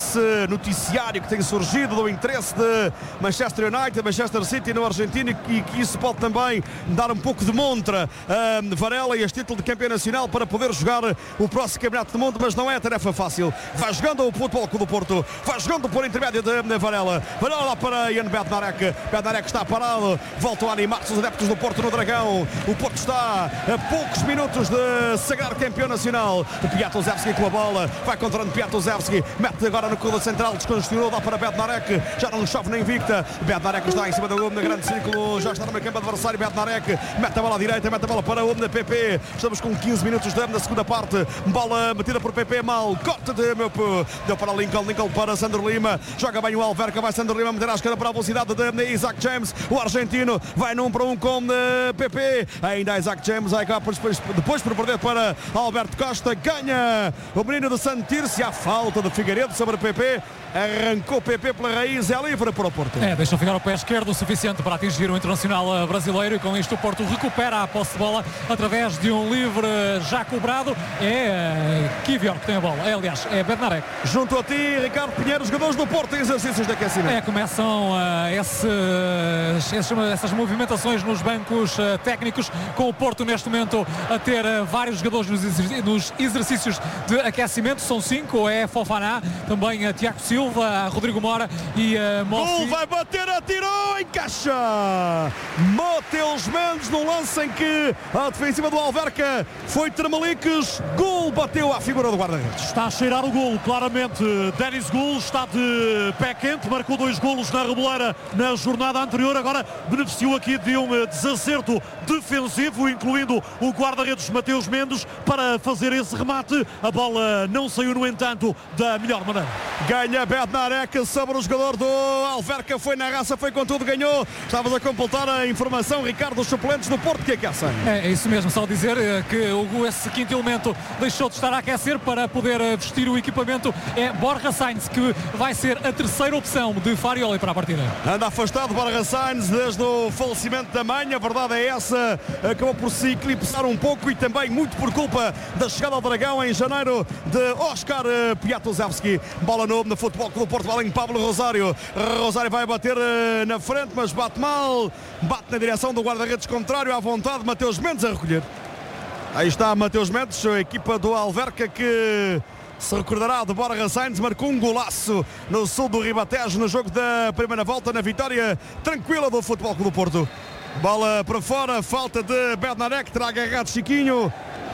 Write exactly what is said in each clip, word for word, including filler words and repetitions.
esse noticiário que tem surgido do interesse de Manchester United, Manchester City no Argentina, e que isso pode também dar um pouco de montra a Varela e este título de campeão nacional para poder jogar o próximo campeonato do mundo, mas não é tarefa fácil. Vai jogando o Futebol Clube do Porto, vai jogando por intermédio de Varela. Varela lá para Jan Bednarek. Bednarek está parado, voltam a animar-se os adeptos do Porto no Dragão. O Porto está a poucos minutos de sagrar campeão nacional. Piatozewski com a bola, vai controlando Piatozewski, mete agora no corredor central, descongestionou, dá para Bednarek, já não chove nem Invicta. Bednarek está em cima do gol no grande círculo, já está no meio campo adversário. Bednarek mete a bola à direita, mete a bola para o da P P. Estamos com quinze minutos de na segunda parte, bola metida por P P, mal, corte de meu pô, deu para Lincoln, Lincoln para Sandro Lima, joga bem o Alverca, vai Sandro Lima meter à esquerda para a velocidade de Isaac James, o argentino vai num para um com uh, P P, ainda Isaac James vai acabar depois, depois por perder para Alberto Costa, ganha o menino de Santirce, a falta de Figueiredo sobre P P, arrancou P P pela raiz, é livre para o Porto. É, deixou ficar o pé esquerdo o suficiente para atingir o internacional brasileiro, e com isto o Porto recupera a posse de bola através de um livre já cobrado. É Kivior que tem a bola, é, aliás, é Bednarek. Junto a ti, Ricardo Pinheiro, os jogadores do Porto em exercícios de aquecimento. É, começam uh, esses, esses, essas movimentações nos bancos uh, técnicos, com o Porto neste momento a ter uh, vários jogadores nos, exerc nos exercícios de aquecimento. São cinco, é Fofana, também uh, Tiago Silva, Rodrigo Mora e uh, Mossi. Gol, vai bater, atirou, encaixa! Mateus Mendes no lance em que a defensiva do Alverca foi Termaliques, gol, bateu à figura do guarda-redes. Está a cheirar o golo, claramente. Denis Gol está de pé quente, marcou dois golos na Reboleira na jornada anterior, agora beneficiou aqui de um desacerto defensivo, incluindo o guarda-redes Mateus Mendes, para fazer esse remate. A bola não saiu, no entanto, da melhor maneira. Ganha Bednarek sobre o jogador do Alverca, foi na raça, foi com tudo, ganhou. Estavas a completar a informação, Ricardo, dos suplentes do Porto que aquecem. É, é isso mesmo, só dizer que o, esse quinto elemento deixou de estar a aquecer para poder vestir o equipamento. É Borja Sainz, que vai ser a terceira opção de Farioli para a partida. Anda afastado Borja Sainz desde o falecimento da mãe, a verdade é essa, acabou por se eclipsar um pouco, e também muito por culpa da chegada ao Dragão em janeiro de Oscar Piatozewski. Bola no, no Futebol Clube do Porto, bola em Pablo Rosário. Rosário vai bater na frente, mas bate mal, bate na direção do guarda-redes contrário, à vontade, Mateus Mendes a recolher. Aí está Mateus Mendes, a equipa do Alverca, que se recordará de Borja Sainz, marcou um golaço no sul do Ribatejo no jogo da primeira volta, na vitória tranquila do Futebol Clube do Porto. Bola para fora, falta de Bednarek, terá agarrado Chiquinho.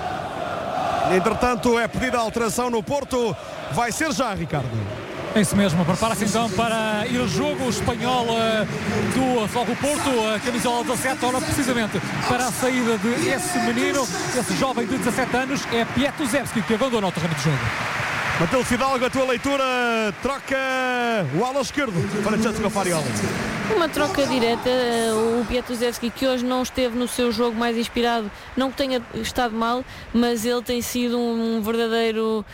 Entretanto, é pedida a alteração no Porto, vai ser já, Ricardo. É isso mesmo, prepara-se então para ir ao jogo o espanhol uh, do Fogo Porto, a camisola dezassete, ora precisamente para a saída de esse menino, esse jovem de dezassete anos, é Piatozewski, que abandona o terreno de jogo. Matheus Fidalgo, a tua leitura, troca o ala esquerdo para Jessica Farioli. Uma troca direta, o Piatozewski, que hoje não esteve no seu jogo mais inspirado, não que tenha estado mal, mas ele tem sido um verdadeiro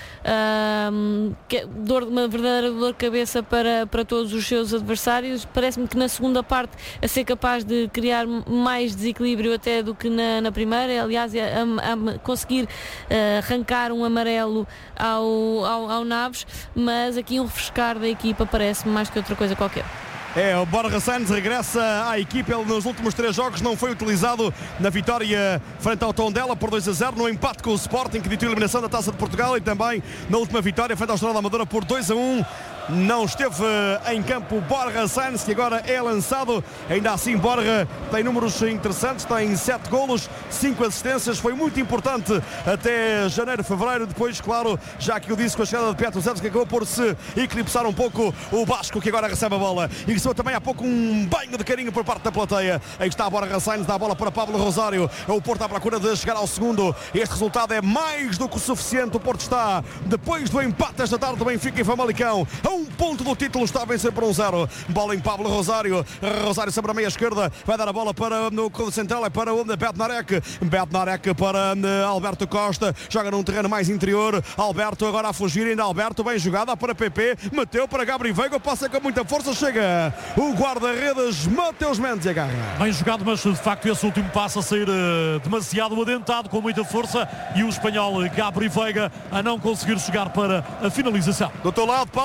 um, dor, uma verdadeira dor de cabeça para, para todos os seus adversários. Parece-me que na segunda parte a ser capaz de criar mais desequilíbrio até do que na, na primeira, aliás, a, a, a conseguir uh, arrancar um amarelo ao, ao, ao Naves, mas aqui um refrescar da equipa parece-me mais que outra coisa qualquer. É, o Borja Sainz regressa à equipa. Ele nos últimos três jogos não foi utilizado na vitória frente ao Tondela por dois a zero, no empate com o Sporting, que ditou a eliminação da Taça de Portugal, e também na última vitória frente ao Estrela da Amadora por dois a um. Não esteve em campo Borja Sainz, que agora é lançado. Ainda assim, Borja tem números interessantes, tem sete golos, cinco assistências, foi muito importante até janeiro, fevereiro. Depois, claro, já que eu disse, com a chegada de Piatozewski, que acabou por se eclipsar um pouco o Basco, que agora recebe a bola, e recebeu também há pouco um banho de carinho por parte da plateia. Aí está a Borja Sainz, dá a bola para Pablo Rosário, o Porto à procura de chegar ao segundo. Este resultado é mais do que o suficiente. O Porto está, depois do empate esta tarde do Benfica em Famalicão, a um ponto do título, está a vencer por um zero. Bola em Pablo Rosário, Rosário sobre a meia esquerda, vai dar a bola para no corredor central, é para o Bednarek, Bednarek para Alberto Costa, joga num terreno mais interior, Alberto agora a fugir, ainda Alberto, bem jogada para P P, meteu para Gabriel Veiga, passa com muita força, chega o guarda-redes Mateus Mendes e agarra. Bem jogado, mas de facto esse último passo a sair uh, demasiado adentado, com muita força, e o espanhol Gabriel Veiga a não conseguir chegar para a finalização. Do teu lado, Paulo, também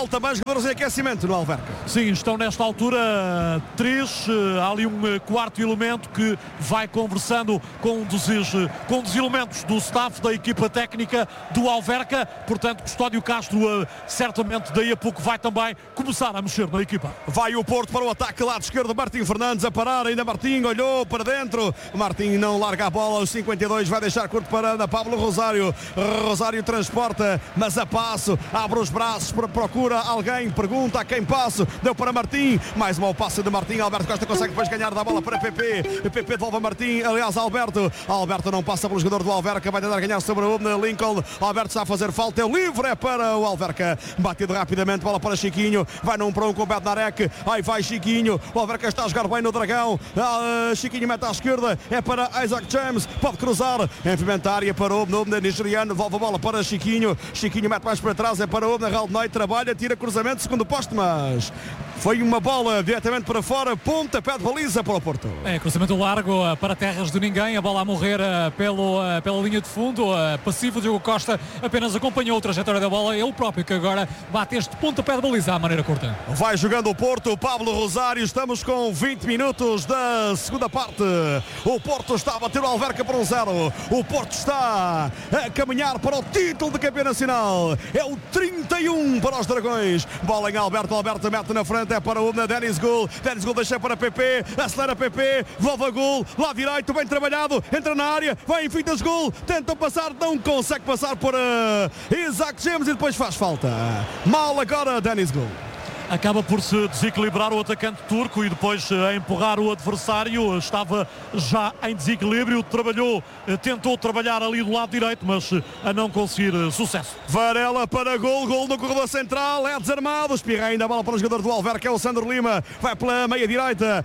Em aquecimento no Alverca. Sim, estão nesta altura três, há ali um quarto elemento que vai conversando com um dos, com um dos elementos do staff da equipa técnica do Alverca, portanto Custódio Castro certamente daí a pouco vai também começar a mexer na equipa. Vai o Porto para o ataque, lado esquerdo, Martim Fernandes a parar, ainda Martim olhou para dentro, Martim não larga a bola, os cinquenta e dois vai deixar curto para Ana, Pablo Rosário, Rosário transporta, mas a passo, abre os braços, procura alguém, pergunta a quem passo, deu para Martim, mais mau passe de Martim, Alberto Costa consegue depois ganhar da bola para P P, P P devolve a Martim, aliás Alberto, Alberto não passa pelo jogador do Alverca, vai tentar ganhar sobre o Lincoln, Alberto está a fazer falta, é o livre, é para o Alverca, batido rapidamente, bola para Chiquinho, vai num para um com o Bednarek, aí vai Chiquinho, o Alverca está a jogar bem no Dragão, ah, Chiquinho mete à esquerda, é para Isaac James, pode cruzar, envimenta a área para o Obna nigeriano, devolve a bola para Chiquinho, Chiquinho mete mais para trás, é para o Obna, Real Night trabalha, tira cruzamento, segundo poste, mas foi uma bola diretamente para fora, ponta, pé de baliza para o Porto. É, cruzamento largo para terras de ninguém, a bola a morrer pelo, pela linha de fundo, passivo, Diogo Costa apenas acompanhou a trajetória da bola, ele próprio que agora bate este pontapé de baliza à maneira curta. Vai jogando o Porto, Pablo Rosário, estamos com vinte minutos da segunda parte, o Porto está a bater o Alverca por um zero, o Porto está a caminhar para o título de campeão nacional, é o trinta e um para os Dragões, bola em Alberto, Alberto mete na frente, é para o Denis Gul, Denis Gul deixa para P P, acelera P P, volve a Gul, lá direito, bem trabalhado, entra na área, vai em fintas Gul, tenta passar, não consegue passar por uh, Isaac James e depois faz falta. Mal agora Denis Gul. Acaba por se desequilibrar o atacante turco e depois a empurrar o adversário, estava já em desequilíbrio, trabalhou, tentou trabalhar ali do lado direito, mas a não conseguir sucesso. Varela para gol, gol no corredor central, é desarmado, espirra ainda a bola para o jogador do Alverca, é o Sandro Lima, vai pela meia direita,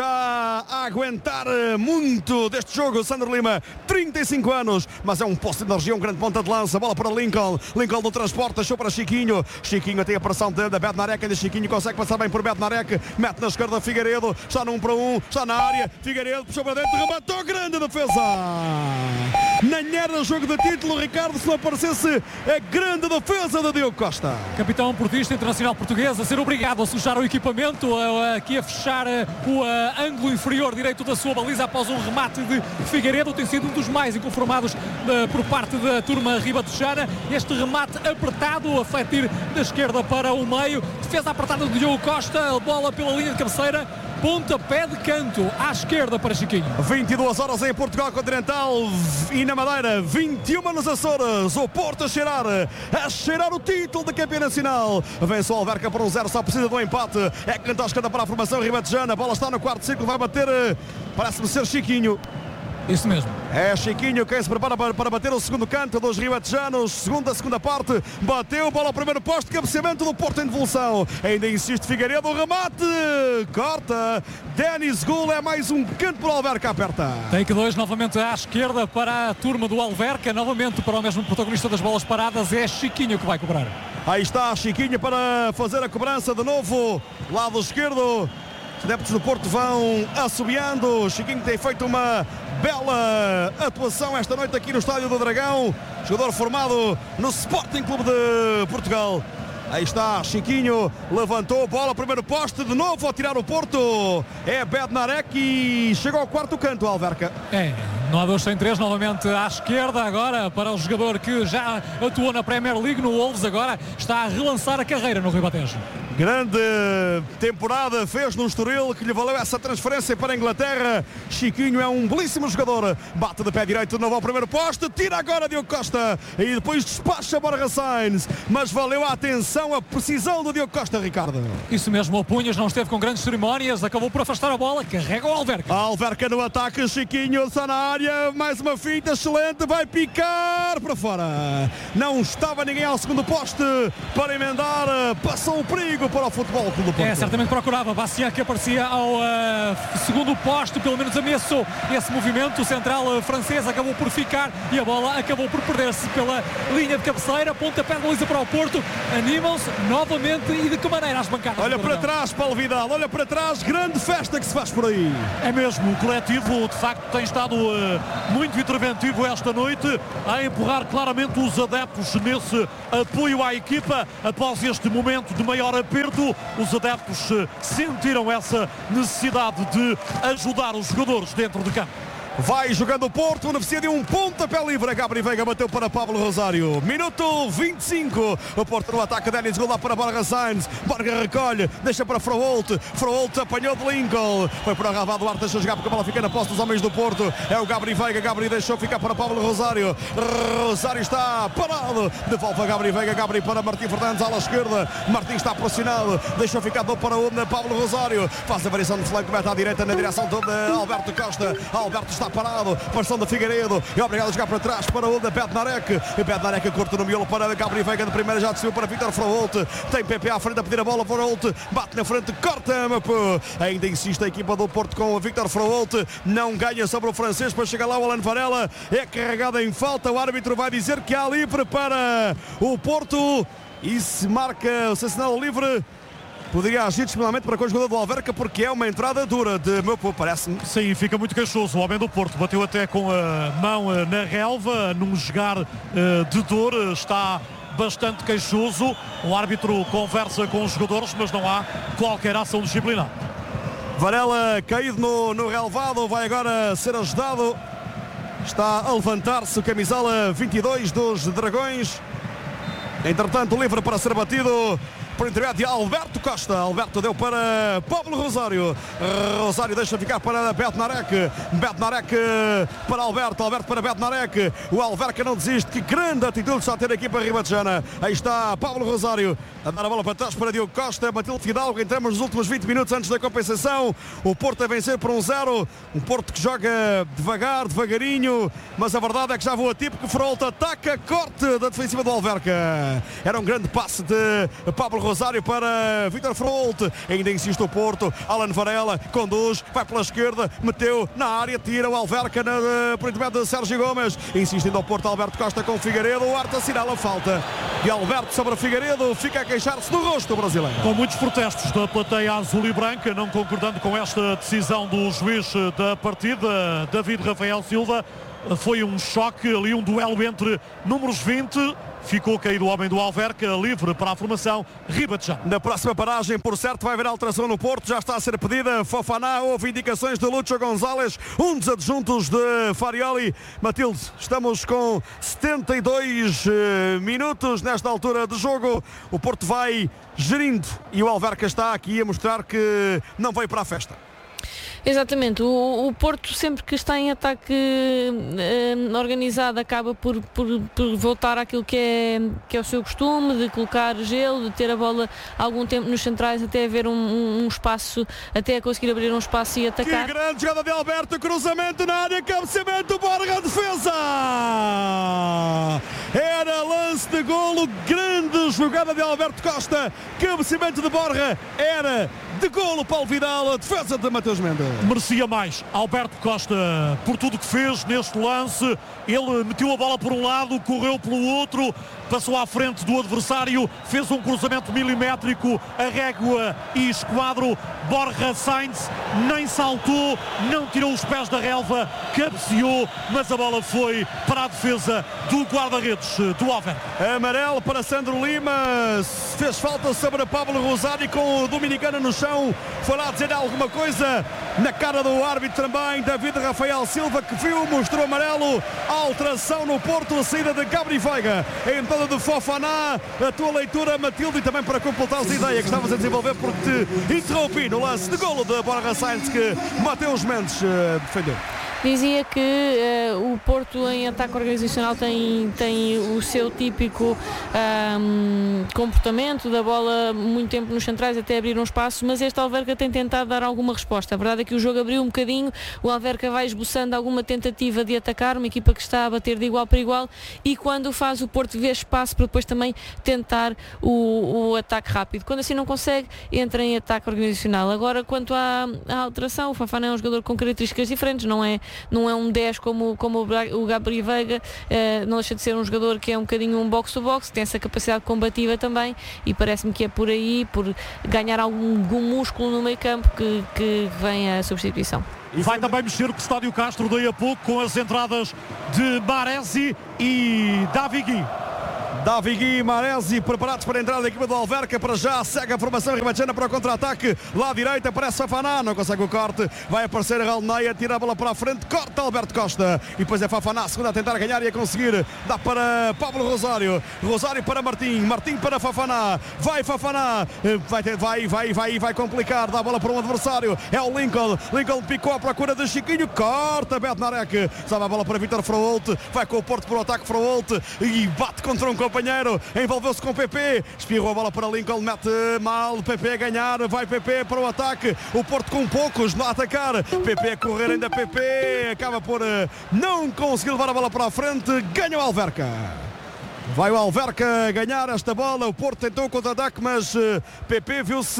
já a aguentar muito deste jogo, o Sandro Lima, trinta e cinco anos, mas é um posto de energia, um grande ponta de lança, bola para Lincoln, Lincoln no transporte, deixou para Chiquinho, Chiquinho tem a pressão da Bednarek, ainda Chiquinho consegue passar bem por Bednarek, mete na esquerda Figueiredo, está num para um, está na área, Figueiredo puxou para dentro, rematou, grande defesa. Nem era jogo de título, Ricardo, se não aparecesse a grande defesa de Diogo Costa. Capitão portista internacional português a ser obrigado a sujar o equipamento, aqui a fechar o ângulo inferior direito da sua baliza após um remate de Figueiredo, tem sido um dos mais inconformados por parte da turma ribatejana, este remate apertado a fletir da esquerda para o meio, defesa apertada de Diogo Costa, bola pela linha de cabeceira, pontapé de canto à esquerda para Chiquinho. vinte e duas horas em Portugal Continental e na Madeira, vinte e uma nos Açores, o Porto a cheirar, a cheirar o título de campeão nacional. Vence o Alverca por um zero, só precisa do empate, é canto à esquerda para a formação ribatejana, a bola está no quarto círculo, vai bater, parece-me ser Chiquinho. Isso mesmo. É Chiquinho quem se prepara para, para bater o segundo canto dos ribatejanos, segunda, segunda parte, bateu, bola ao primeiro posto, cabeceamento do Porto em devolução, ainda insiste Figueiredo, o remate, corta, Denis Gul, é mais um canto para o Alverca, aperta. Take dois novamente à esquerda para a turma do Alverca, novamente para o mesmo protagonista das bolas paradas, é Chiquinho que vai cobrar. Aí está Chiquinho para fazer a cobrança de novo, lado esquerdo. Os adeptos do Porto vão assobiando. Chiquinho tem feito uma bela atuação esta noite aqui no Estádio do Dragão. Jogador formado no Sporting Clube de Portugal. Aí está Chiquinho, levantou, bola, primeiro poste, de novo a tirar o Porto. É Bednarek e chegou ao quarto canto, Alverca. É, não há dois sem três, novamente à esquerda agora para o jogador que já atuou na Premier League no Wolves, agora está a relançar a carreira no Ribatejo. Grande temporada fez no Estoril, que lhe valeu essa transferência para a Inglaterra. Chiquinho é um belíssimo jogador, bate de pé direito de novo ao primeiro poste, tira agora Diogo Costa e depois despacha Borja Sainz, mas valeu a atenção, a precisão do Diogo Costa, Ricardo. Isso mesmo, o Punhas não esteve com grandes cerimónias, acabou por afastar a bola, carrega o Alverca. Alverca no ataque, Chiquinho está na área, mais uma finta excelente, vai picar para fora. Não estava ninguém ao segundo poste para emendar, passou o perigo para o Futebol Clube do Porto. É, certamente procurava. Bastian que aparecia ao uh, segundo posto, pelo menos ameaçou esse movimento. O central uh, francês acabou por ficar e a bola acabou por perder-se pela linha de cabeceira. Pontapé de baliza para o Porto. Animam-se novamente e de que maneira as bancadas? Olha para trás, Paulo Vidal, olha para trás, grande festa que se faz por aí. É mesmo, o coletivo de facto tem estado uh, muito interventivo esta noite, a empurrar claramente os adeptos nesse apoio à equipa. Após este momento de maior aperto, os adeptos sentiram essa necessidade de ajudar os jogadores dentro de campo. Vai jogando o Porto, beneficia de um pontapé livre. Gabri Veiga bateu para Pablo Rosário. Minuto vinte e cinco. O Porto no ataque. Denis Goulart para Borja Sainz. Borja recolhe, deixa para Froholt. Froholt apanhou de Lincoln. Foi para o Raval Duarte, deixou jogar porque a bola fica na posse dos homens do Porto. É o Gabri Veiga. Gabri deixou ficar para Pablo Rosário. Rosário está parado. Devolve a Gabri Veiga. Gabri para Martim Fernandes, ala esquerda. Martim está pressionado. Deixou ficar do para o Pablo Rosário. Faz a variação de flanco, mete à direita na direção de Alberto Costa. Alberto está parado, passão de Figueiredo, é obrigado a jogar para trás para o Bednarek. Bednarek curto no miolo para Gabri Veiga, de primeira já desceu para Vítor Froholt. Tem P P à frente a pedir a bola. Froholt bate na frente, corta. Ainda insiste a equipa do Porto com o Vítor Froholt, não ganha sobre o francês para chegar lá o Alan Varela. É carregada em falta, o árbitro vai dizer que há livre para o Porto e se marca o seu sinal livre. Poderia agir disciplinarmente para com o jogador do Alverca, porque é uma entrada dura de meu povo, parece-me. Sim, fica muito queixoso. O homem do Porto bateu até com a mão na relva, num jogar de dor. Está bastante queixoso. O árbitro conversa com os jogadores, mas não há qualquer ação disciplinar. Varela caído no, no relvado, vai agora ser ajudado. Está a levantar-se o camisola vinte e dois dos Dragões. Entretanto, livre para ser batido por intermédio de Alberto Costa. Alberto deu para Pablo Rosário. Rosário deixa ficar para Bednarek. Bednarek para Alberto. Alberto para Bednarek. O Alverca não desiste. Que grande atitude está a ter a equipa ribatejana. Aí está Pablo Rosário a dar a bola para trás para Diogo Costa. Matilde Fidalgo. Entramos nos últimos vinte minutos antes da compensação. O Porto a vencer por um zero. Um Porto que joga devagar, devagarinho. Mas a verdade é que já voa tipo que Froholt ataca, corte da defensiva do Alverca. Era um grande passe de Pablo Rosário para Vítor Froholt. Ainda insiste o Porto. Alan Varela conduz, vai pela esquerda, meteu na área, tira o Alverca na, por intermédio de Sérgio Gomes. Insistindo ao Porto, Alberto Costa com Figueiredo. O Arte assinala a falta. E Alberto sobre Figueiredo fica a queixar-se do rosto brasileiro. Com muitos protestos da plateia azul e branca, não concordando com esta decisão do juiz da partida, David Rafael Silva. Foi um choque ali, um duelo entre números vinte. Ficou caído o homem do Alverca, livre para a formação ribatejana. Na próxima paragem, por certo, vai haver alteração no Porto. Já está a ser pedida. Fofaná, houve indicações de Lúcio Gonzalez, um dos adjuntos de Farioli. Matilde, estamos com setenta e dois uh, minutos nesta altura de jogo. O Porto vai gerindo e o Alverca está aqui a mostrar que não veio para a festa. Exatamente, o, o Porto sempre que está em ataque eh, organizado acaba por, por, por voltar àquilo que é, que é o seu costume, de colocar gelo, de ter a bola algum tempo nos centrais até haver um, um, um espaço, até conseguir abrir um espaço e atacar. Que grande jogada de Alberto, cruzamento na área, cabeceamento, Borja, defesa! Era lance de golo, grande jogada de Alberto Costa, cabeceamento de Borja, era de golo Paulo Vidal, a defesa de Mateus Mendes. Merecia mais Alberto Costa por tudo que fez neste lance. Ele meteu a bola por um lado, correu pelo outro, passou à frente do adversário, fez um cruzamento milimétrico, a régua e esquadro. Borja Sainz nem saltou, não tirou os pés da relva, cabeceou, mas a bola foi para a defesa do guarda-redes do Alverca. Amarelo para Sandro Lima, fez falta sobre Pablo Rosário com o dominicano no chão. Foi lá dizer alguma coisa na cara do árbitro também, David Rafael Silva, que viu, mostrou amarelo. Alteração no Porto, a saída de Gabri Veiga, a entrada de Fofaná. A tua leitura, Matilde, e também para completar as ideias que estavas a desenvolver, porque te interrompi no lance de golo de Borja Sainz, que Mateus Mendes uh, defendeu. Dizia que uh, o Porto em ataque organizacional tem, tem o seu típico um, comportamento da bola muito tempo nos centrais até abrir um espaço, mas este Alverca tem tentado dar alguma resposta. A verdade é que o jogo abriu um bocadinho, o Alverca vai esboçando alguma tentativa de atacar, uma equipa que está a bater de igual para igual, e quando faz, o Porto vê espaço para depois também tentar o, o ataque rápido. Quando assim não consegue, entra em ataque organizacional. Agora, quanto à, à alteração, o Fofana é um jogador com características diferentes, não é não é um dez como, como o, Bra- o Gabriel Veiga, uh, não deixa de ser um jogador que é um bocadinho um box-to-box, tem essa capacidade combativa também, e parece-me que é por aí, por ganhar algum, algum músculo no meio campo, que, que vem a substituição. E vai também mexer com o Estádio Castro daí a pouco, com as entradas de Baresi e Davigui. Davigui e Maresi preparados para entrar da equipa do Alverca. Para já segue a formação ribatejana para o contra-ataque. Lá à direita aparece Fafana, não consegue o corte. Vai aparecer Ralneia, tira a bola para a frente, corta Alberto Costa. E depois é Fafana, segunda a tentar ganhar e a conseguir. Dá para Pablo Rosário. Rosário para Martim. Martim para Fafana. Vai Fafana. Vai, vai, vai, vai, vai complicar. Dá a bola para um adversário. É o Lincoln. Lincoln picou à procura de Chiquinho. Corta Bednarek. Sabe a bola para Vítor Fraolte. Vai com o Porto para o ataque Fraolte. E bate contra um companheiro, envolveu-se com o P P, espirrou a bola para Lincoln, mete mal, P P a ganhar, vai P P para o ataque, o Porto com poucos a atacar, P P a correr, ainda P P, acaba por não conseguir levar a bola para a frente, ganha o Alverca. Vai o Alverca ganhar esta bola, o Porto tentou o contra-ataque, mas P P viu-se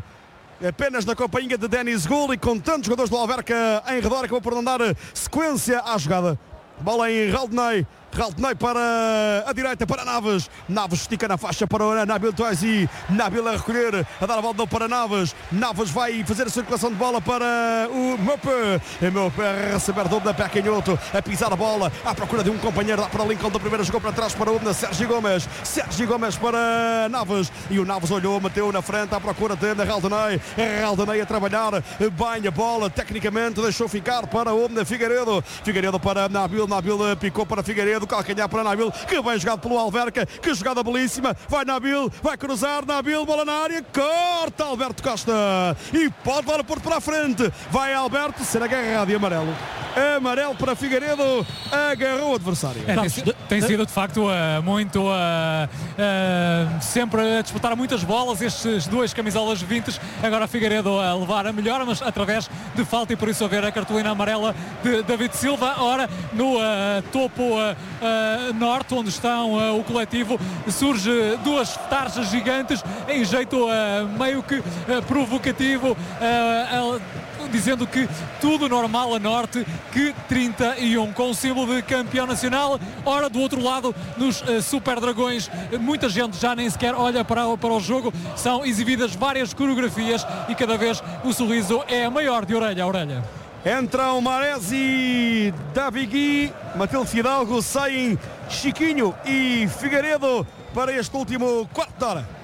apenas na companhia de Denis Goul, e com tantos jogadores do Alverca em redor, acabou por não dar sequência à jogada. Bola em Raldney. Raldney para a direita, para Naves. Naves estica na faixa para o Nabil Touazi. Nabil a recolher, a dar a bola para Naves. Naves vai fazer a circulação de bola para o Mopé. E Mopé a receber do Ubna, pé canhoto, a pisar a bola, à procura de um companheiro, lá para Lincoln, da primeira jogou para trás para o Ubna, Sérgio Gomes. Sérgio Gomes para Naves. E o Naves olhou, meteu na frente, à procura de Raldney. Raldney a trabalhar, bem a bola, tecnicamente deixou ficar para o Ubna Figueiredo. Figueiredo para Nabil. Nabil picou para Figueiredo. Calcanhar para Nabil, que bem jogado pelo Alverca, que jogada belíssima, vai Nabil, vai cruzar, Nabil, bola na área, corta Alberto Costa, e pode levar o Porto para a frente, vai Alberto, ser agarrado e amarelo, amarelo para Figueiredo, agarrou o adversário. É, tem, tem sido de facto uh, muito, uh, uh, sempre a disputar muitas bolas, estes duas camisolas vinte, agora Figueiredo a levar a melhor, mas através de falta, e por isso haver a cartolina amarela de David Silva. Ora, no uh, topo uh, uh, norte, onde estão uh, o coletivo, surge duas tarjas gigantes em jeito uh, meio que uh, provocativo, uh, uh, dizendo que tudo normal a norte, que trinta e um, com o símbolo de campeão nacional. Ora, do outro lado, nos uh, Super Dragões, muita gente já nem sequer olha para, para o jogo, são exibidas várias coreografias e cada vez o sorriso é maior de orelha a orelha. Entram Maresi, Davigui, Matilde Fidalgo, saem Chiquinho e Figueiredo para este último quarto de hora.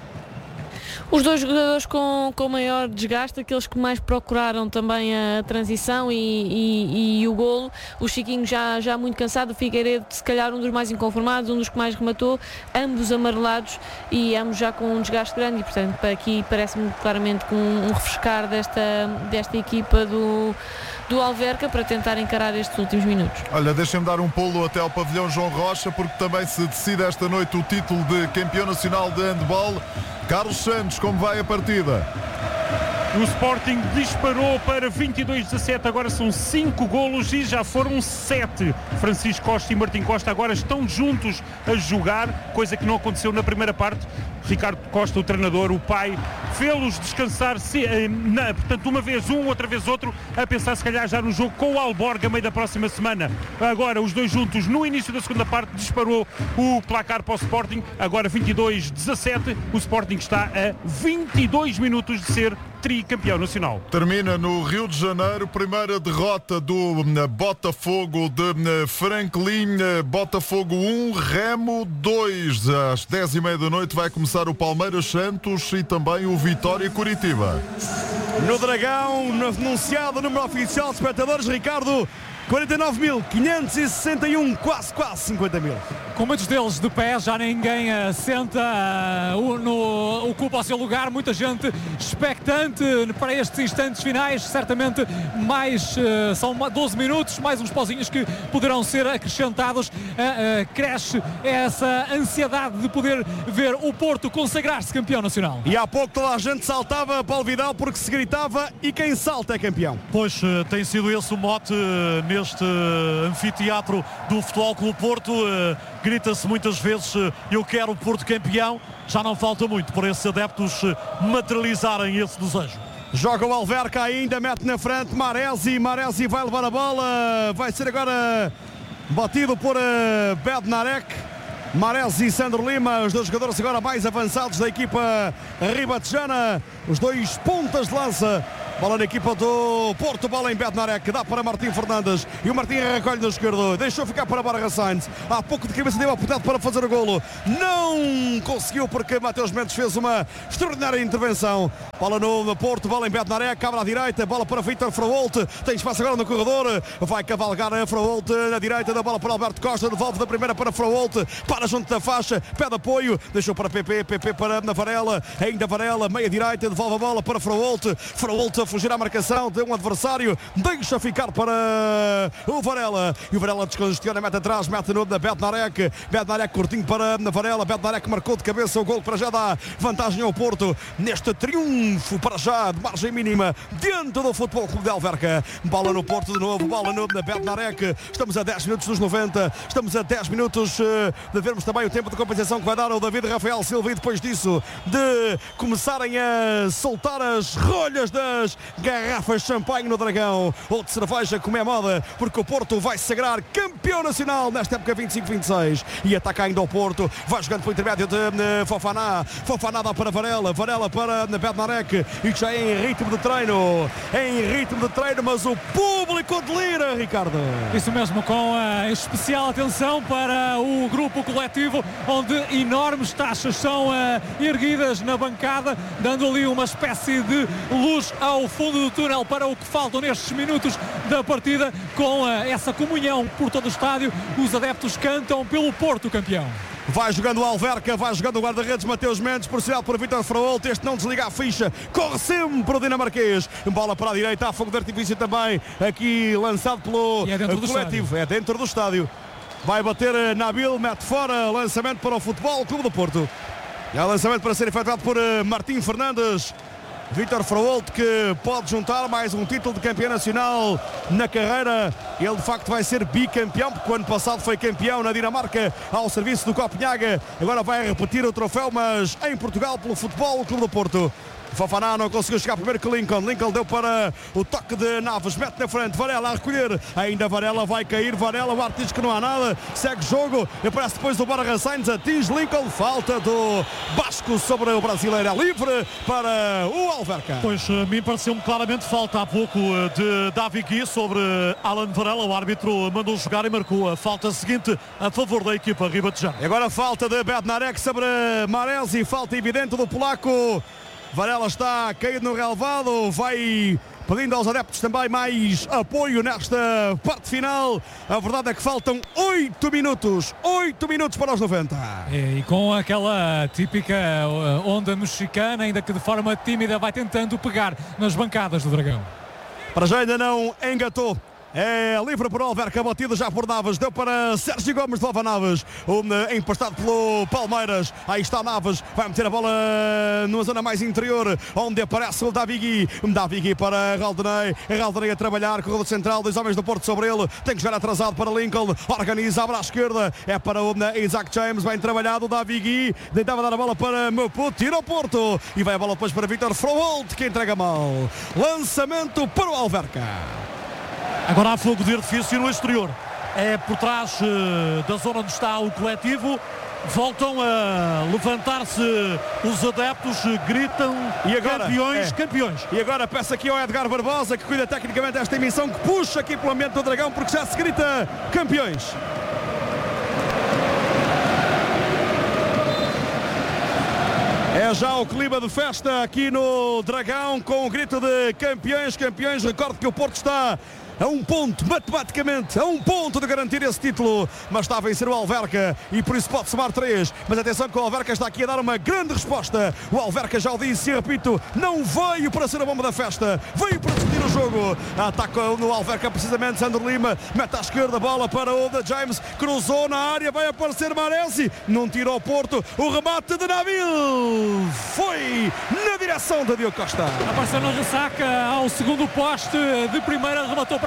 Os dois jogadores com, com maior desgaste, aqueles que mais procuraram também a transição e, e, e o golo. O Chiquinho já, já muito cansado, o Figueiredo se calhar um dos mais inconformados, um dos que mais rematou, ambos amarelados e ambos já com um desgaste grande, e portanto para aqui parece-me claramente com um refrescar desta, desta equipa do, do Alverca para tentar encarar estes últimos minutos. Olha, deixem-me dar um pulo até ao pavilhão João Rocha, porque também se decide esta noite o título de campeão nacional de handball. Carlos Santos, como vai a partida? O Sporting disparou para vinte e dois a dezassete, agora são cinco golos e já foram sete. Francisco Costa e Martim Costa agora estão juntos a jogar, coisa que não aconteceu na primeira parte. Ricardo Costa, o treinador, o pai, fê-los descansar, se, na, portanto, uma vez um, outra vez outro, a pensar se calhar já no jogo com o Alborga, meio da próxima semana. Agora os dois juntos, no início da segunda parte, disparou o placar para o Sporting, agora vinte e dois a dezassete, o Sporting está a vinte e dois minutos de ser tricampeão nacional. Termina no Rio de Janeiro, primeira derrota do Botafogo de Franklin. Botafogo um, Remo dois. Às dez e meia da noite vai começar o Palmeiras Santos e também o Vitória Curitiba. No Dragão, no anunciado número oficial de espectadores, Ricardo, quarenta e nove mil quinhentos e sessenta e um, quase, quase cinquenta mil. Com muitos deles de pé, já ninguém uh, senta, uh, no, ocupa o seu lugar, muita gente expectante para estes instantes finais, certamente mais, uh, são doze minutos, mais uns pauzinhos que poderão ser acrescentados, uh, uh, cresce essa ansiedade de poder ver o Porto consagrar-se campeão nacional. E há pouco toda a gente saltava, Paulo Vidal, porque se gritava e quem salta é campeão. Pois, uh, tem sido esse o mote uh, neste uh, anfiteatro do Futebol Clube Porto. Uh, grita-se muitas vezes uh, eu quero o Porto campeão. Já não falta muito para esses adeptos uh, materializarem esse desejo. Joga o Alverca ainda, mete na frente Maresi, Maresi vai levar a bola, vai ser agora batido por uh, Bednarek. Maresi e Sandro Lima, os dois jogadores agora mais avançados da equipa ribatejana, os dois pontas de lança. Bola na equipa do Porto, bola em Bednarek, dá para Martim Fernandes e o Martim recolhe no esquerdo, deixou ficar para Borja Sainz, há pouco de cabeça deu a oportunidade para fazer o golo, não conseguiu porque Mateus Mendes fez uma extraordinária intervenção. Bola no Porto, bola em Bednarek, abre à direita, bola para Vítor Fraholt, tem espaço agora no corredor, vai cavalgar a Fraholt na direita, da bola para Alberto Costa, devolve da primeira para Fraholt, para junto da faixa, pede apoio, deixou para P P, P P para na Varela, ainda Varela, meia direita, devolve a bola para Fraholt, Fraholt a fugir à marcação de um adversário, deixa ficar para o Varela, e o Varela descongestiona, mete atrás, mete no da Bednarek, Bednarek curtinho para na Varela, Bednarek marcou de cabeça o gol para já dar vantagem ao Porto, neste triunfo para já de margem mínima, diante do Futebol Clube de Alverca. Bola no Porto de novo, bola no da Bednarek, estamos a dez minutos dos noventa, estamos a dez minutos uh, de vermos também o tempo de compensação que vai dar ao David Rafael Silva, e depois disso de começarem a soltar as rolhas das garrafas de champanhe no Dragão ou de cerveja, como é moda, porque o Porto vai se sagrar campeão nacional nesta época vinte e cinco vinte e seis, e ataca ainda o Porto, vai jogando pelo intermédio de uh, Fofana, Fofana dá para Varela, Varela para uh, Bednarek, e já é em ritmo de treino, em ritmo de treino, mas o público delira, Ricardo. Isso mesmo, com a especial atenção para o grupo coletivo, onde enormes taxas são uh, erguidas na bancada, dando ali uma espécie de luz ao fundo do túnel para o que faltam nestes minutos da partida. Com uh, essa comunhão por todo o estádio, os adeptos cantam pelo Porto campeão. Vai jogando o Alverca, vai jogando o guarda-redes Mateus Mendes, pressionado por Vítor Fraholt, este não desliga a ficha, corre sempre o dinamarquês, bola para a direita, há fogo de artifício também, aqui lançado pelo é coletivo, é dentro do estádio. Vai bater Nabil, mete fora, lançamento para o Futebol Clube do Porto. E há lançamento para ser efetuado por Martim Fernandes. Vítor Fraholt, que pode juntar mais um título de campeão nacional na carreira. Ele de facto vai ser bicampeão, porque o ano passado foi campeão na Dinamarca ao serviço do Copenhaga. Agora vai repetir o troféu, mas em Portugal, pelo Futebol Clube do Porto. Fofana não conseguiu chegar primeiro que Lincoln. Lincoln deu para o toque de Naves, mete na frente, Varela a recolher, ainda Varela vai cair, Varela, o árbitro diz que não há nada, segue jogo, aparece depois o Borja Sainz, atinge Lincoln, falta do Basco sobre o brasileiro, é livre para o Alverca. Pois, a mim pareceu-me claramente falta há pouco de Davi Gui sobre Alan Varela, o árbitro mandou jogar e marcou a falta seguinte a favor da equipa ribatejana. E agora falta de Bednarek sobre Maresi, falta evidente do polaco. Varela está caído no relevado, vai pedindo aos adeptos também mais apoio nesta parte final. A verdade é que faltam oito minutos, oito minutos para os noventa. E com aquela típica onda mexicana, ainda que de forma tímida, vai tentando pegar nas bancadas do Dragão. Para já ainda não engatou. É livre para o Alverca, batido já por Naves, deu para Sérgio Gomes, de Lava Naves, um, empastado pelo Palmeiras, aí está Naves, vai meter a bola numa zona mais interior, onde aparece o Davi Gui, Davi Gui para Raldinei, Raldinei a trabalhar, corredor central, dois homens do Porto sobre ele, tem que jogar atrasado para Lincoln, organiza, abre à esquerda, é para o Isaac James, bem trabalhado, o Davi Gui, tentava dar a bola para Maputo, tira o Porto, e vai a bola depois para Vítor Fraholt, que entrega mal, lançamento para o Alverca. Agora há fogo de artifício no exterior. É por trás uh, da zona onde está o coletivo. Voltam a levantar-se os adeptos, gritam e agora, campeões, é. campeões. E agora peço aqui ao Edgar Barbosa, que cuida tecnicamente desta emissão, que puxa aqui pelo ambiente do Dragão, porque já se grita campeões. É já o clima de festa aqui no Dragão, com o grito de campeões, campeões. Recordo que o Porto está a um ponto, matematicamente, a um ponto de garantir esse título, mas está a vencer o Alverca e por isso pode somar três. Mas atenção que o Alverca está aqui a dar uma grande resposta. O Alverca, já o disse e repito, não veio para ser a bomba da festa, veio para decidir o jogo. Ataca no Alverca precisamente Sandro Lima, mete à esquerda, bola para o da James, cruzou na área, vai aparecer Maresi, não tira ao Porto, o remate de Nabil foi na direção de Diogo Costa. Apareceu na ressaca ao segundo poste de primeira, rematou para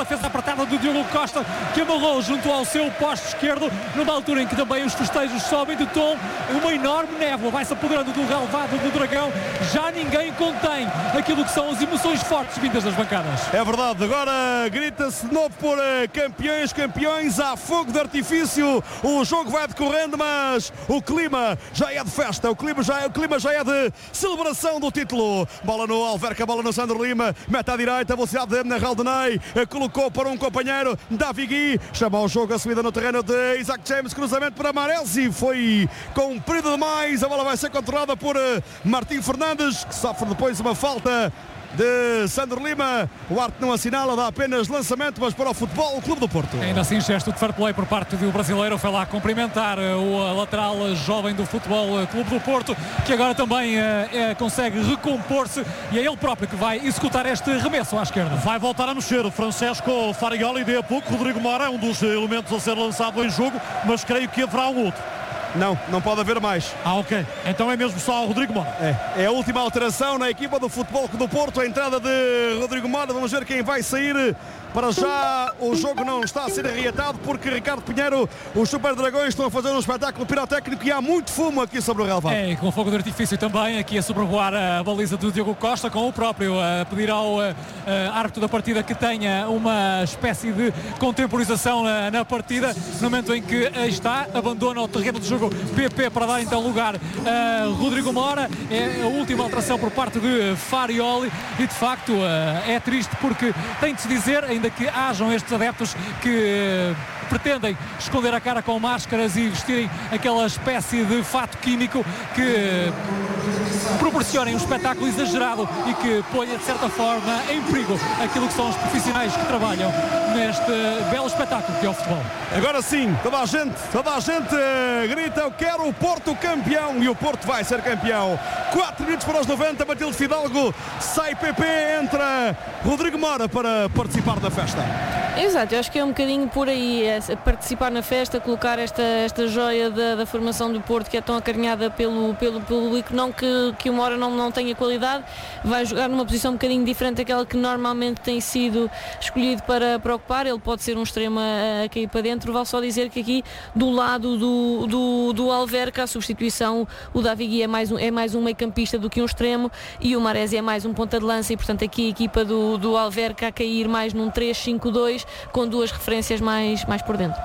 para a defesa apertada do Diogo Costa, que amarrou junto ao seu poste esquerdo, numa altura em que também os festejos sobem de tom. Uma enorme névoa vai-se apoderando do relvado do Dragão. Já ninguém contém aquilo que são as emoções fortes vindas das bancadas. É verdade, agora grita-se de novo por uh, campeões, campeões, há fogo de artifício, o jogo vai decorrendo, mas o clima já é de festa, o clima já é, o clima já é de celebração do título. Bola no Alverca, bola no Sandro Lima, meta à direita, velocidade de Raldenay, uh, colocou para um companheiro, Davi Gui, chama o jogo a subida no terreno de Isaac James, cruzamento para Maresi, foi comprido demais, a bola vai ser controlada por uh, Martim Fernandes, que sofre depois uma falta de Sandro Lima. O arte não assinala, dá apenas lançamento, mas para o Futebol o Clube do Porto. Ainda assim, gesto de fair play por parte do brasileiro, foi lá cumprimentar o lateral jovem do Futebol Clube do Porto, que agora também é, consegue recompor-se, e é ele próprio que vai executar este remesso à esquerda. Vai voltar a mexer o Francesco Farioli, de a pouco Rodrigo Mora é um dos elementos a ser lançado em jogo, mas creio que haverá um outro. Não, não pode haver mais. Ah, ok. Então é mesmo só o Rodrigo Mora. É, é a última alteração na equipa do Futebol Clube do Porto. A entrada de Rodrigo Mora. Vamos ver quem vai sair. Para já o jogo não está a ser arreatado porque Ricardo Pinheiro, os Super Dragões estão a fazer um espetáculo pirotécnico e há muito fumo aqui sobre o relvado. É, com fogo de artifício também, aqui a sobrevoar a baliza do Diogo Costa, com o próprio a pedir ao a, a árbitro da partida que tenha uma espécie de contemporização na, na partida, no momento em que está, abandona o terreno de jogo P P para dar então lugar a Rodrigo Mora. É a última alteração por parte de Farioli e de facto é triste porque tem de se dizer, ainda que hajam estes adeptos que pretendem esconder a cara com máscaras e vestirem aquela espécie de fato químico que proporcionem um espetáculo exagerado e que ponha de certa forma em perigo aquilo que são os profissionais que trabalham neste belo espetáculo que é o futebol. Agora sim, toda a gente, toda a gente grita, eu quero o Porto campeão, e o Porto vai ser campeão. quatro minutos para os noventa, Matilde Fidalgo, sai P P, entra Rodrigo Mora para participar da festa. Exato, eu acho que é um bocadinho por aí, é participar na festa, colocar esta, esta joia da, da formação do Porto que é tão acarinhada pelo, pelo público, não que, que o Mora não, não tenha qualidade, vai jogar numa posição um bocadinho diferente daquela que normalmente tem sido escolhido para, para ocupar. Ele pode ser um extremo a, a cair para dentro. Vale só dizer que aqui do lado do, do, do Alverca a substituição, o Davi Gui é mais um, é mais um meio campista do que um extremo e o Maresi é mais um ponta de lança e portanto aqui a equipa do, do Alverca a cair mais num três cinco dois com duas referências mais, mais por dentro.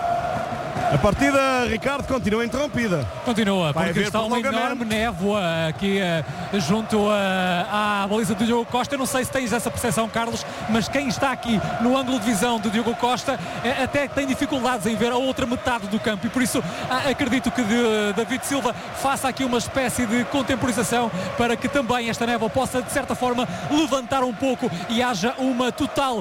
A partida, Ricardo, continua interrompida. Continua, Vai porque está uma enorme névoa aqui uh, junto uh, à baliza do Diogo Costa. Eu não sei se tens essa percepção, Carlos, mas quem está aqui no ângulo de visão do Diogo Costa uh, até tem dificuldades em ver a outra metade do campo e por isso uh, acredito que de, uh, David Silva faça aqui uma espécie de contemporização para que também esta névoa possa de certa forma levantar um pouco e haja uma total uh,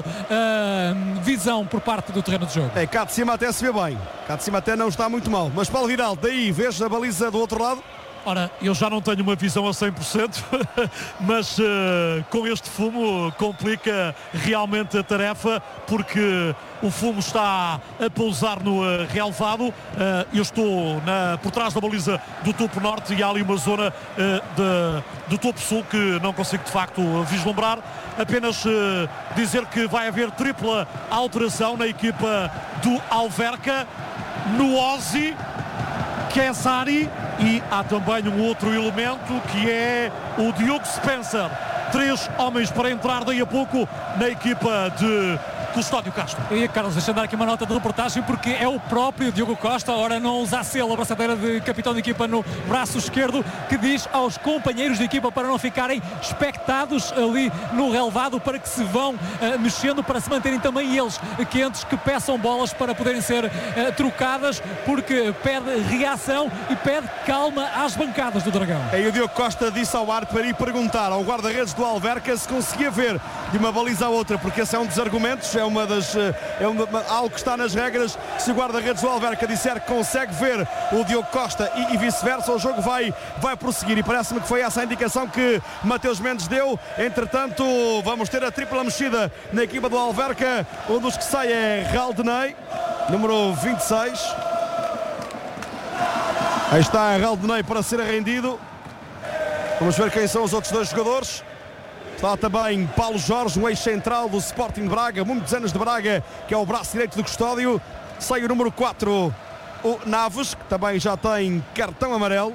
visão por parte do terreno de jogo. É, cá de cima até se vê bem. Cá de cima até não está muito mal. Mas Paulo Vidal, daí vês a baliza do outro lado? Ora, eu já não tenho uma visão a cem por cento, mas uh, com este fumo complica realmente a tarefa, porque o fumo está a pousar no uh, relvado. Uh, eu estou na, por trás da baliza do topo norte e há ali uma zona uh, de, do topo sul que não consigo de facto vislumbrar. Apenas uh, dizer que vai haver tripla alteração na equipa do Alverca, no Ozzy, Kesari, e há também um outro elemento que é o Diogo Spencer. Três homens para entrar daí a pouco na equipa de Custódio Castro. E Carlos, deixa dar aqui uma nota de reportagem porque é o próprio Diogo Costa, ora não usasse ele a braçadeira de capitão de equipa no braço esquerdo, que diz aos companheiros de equipa para não ficarem expectados ali no relvado, para que se vão uh, mexendo, para se manterem também eles quentes, que peçam bolas para poderem ser uh, trocadas, porque pede reação e pede calma às bancadas do Dragão. E o Diogo Costa disse ao ar para ir perguntar ao guarda-redes do Alverca se conseguia ver de uma baliza à outra, porque esse é um dos argumentos, é uma das é uma, algo que está nas regras. Se o guarda-redes do Alverca disser que consegue ver o Diogo Costa e, e vice-versa, o jogo vai, vai prosseguir, e parece-me que foi essa a indicação que Mateus Mendes deu. Entretanto, vamos ter a tripla mexida na equipa do Alverca. Um dos que sai é Raldenay, número vinte e seis. Aí está Raldenay para ser rendido. Vamos ver quem são os outros dois jogadores. Está também Paulo Jorge, um ex-central do Sporting de Braga, muitos anos de Braga, que é o braço direito do Custódio. Sai o número quatro, o Naves, que também já tem cartão amarelo.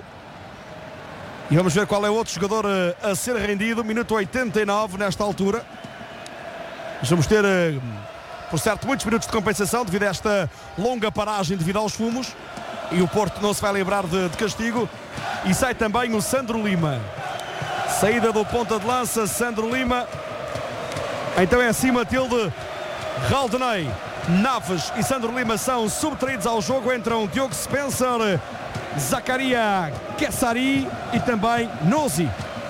E vamos ver qual é o outro jogador a ser rendido. Minuto oitenta e nove nesta altura. Vamos ter, por certo, muitos minutos de compensação devido a esta longa paragem devido aos fumos. E o Porto não se vai lembrar de, de castigo. E sai também o Sandro Lima. Saída do ponta de lança, Sandro Lima. Então é assim, Matilde. Raldonei, Naves e Sandro Lima são subtraídos ao jogo. Entram Diogo Spencer, Zacaria Kessari e também Nossi.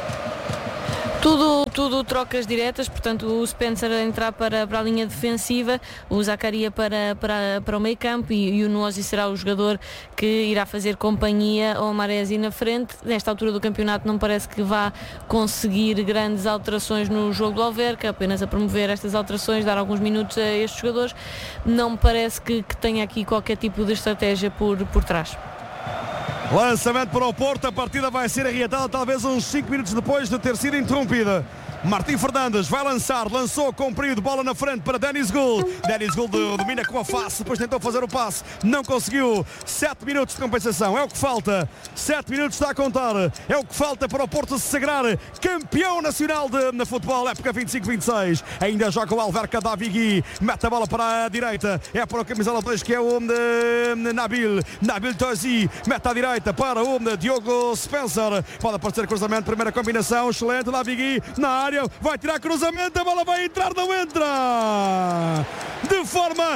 Tudo, tudo trocas diretas, portanto o Spencer a entrar para, para a linha defensiva, o Zacaria para, para, para o meio campo e, e o Nossi será o jogador que irá fazer companhia ao Maresi na frente. Nesta altura do campeonato não parece que vá conseguir grandes alterações no jogo do Alverca, apenas a promover estas alterações, dar alguns minutos a estes jogadores. Não me parece que, que tenha aqui qualquer tipo de estratégia por, por trás. Lançamento para o Porto, a partida vai ser arreatada talvez uns cinco minutos depois de ter sido interrompida. Martim Fernandes vai lançar, lançou comprido, bola na frente para Dennis Gould. Dennis Gould domina com a face, depois tentou fazer o passe, não conseguiu. Sete minutos de compensação, é o que falta. Sete minutos está a contar, é o que falta para o Porto se sagrar campeão nacional de, de futebol, época vinte e cinco vinte e seis. Ainda joga o Alverca, Davi Gui, mete a bola para a direita, é para o camisola dois que é o de Nabil. Nabil Tozi, mete à direita para o de Diogo Spencer. Pode aparecer cruzamento, primeira combinação, excelente, Davi Gui na área. Vai tirar cruzamento, a bola vai entrar, não entra! De forma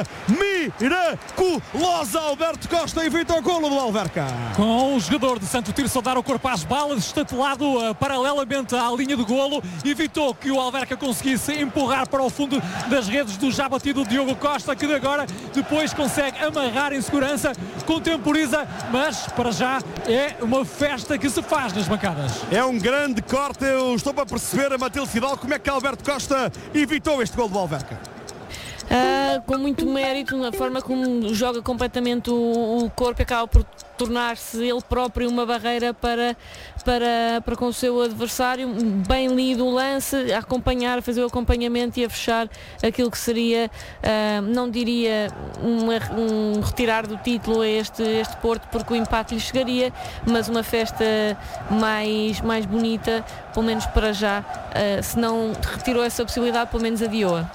miraculosa, Alberto Costa evita o golo do Alverca. Com o jogador de Santo Tirso a dar o corpo às balas, estatelado uh, paralelamente à linha de golo, evitou que o Alverca conseguisse empurrar para o fundo das redes do já batido Diogo Costa, que agora depois consegue amarrar em segurança, contemporiza, mas para já é uma festa que se faz nas bancadas. É um grande corte, eu estou para perceber a Matilde Fidal como é que Alberto Costa evitou este gol do Alverca. Uh, com muito mérito, na forma como joga completamente o, o corpo, acaba por tornar-se ele próprio uma barreira para, para, para com o seu adversário. Bem lido o lance, a acompanhar, a fazer o acompanhamento e a fechar aquilo que seria, uh, não diria uma, um retirar do título a este, este Porto, porque o empate lhe chegaria, mas uma festa mais, mais bonita, pelo menos para já. Uh, se não retirou essa possibilidade, pelo menos adiou-a.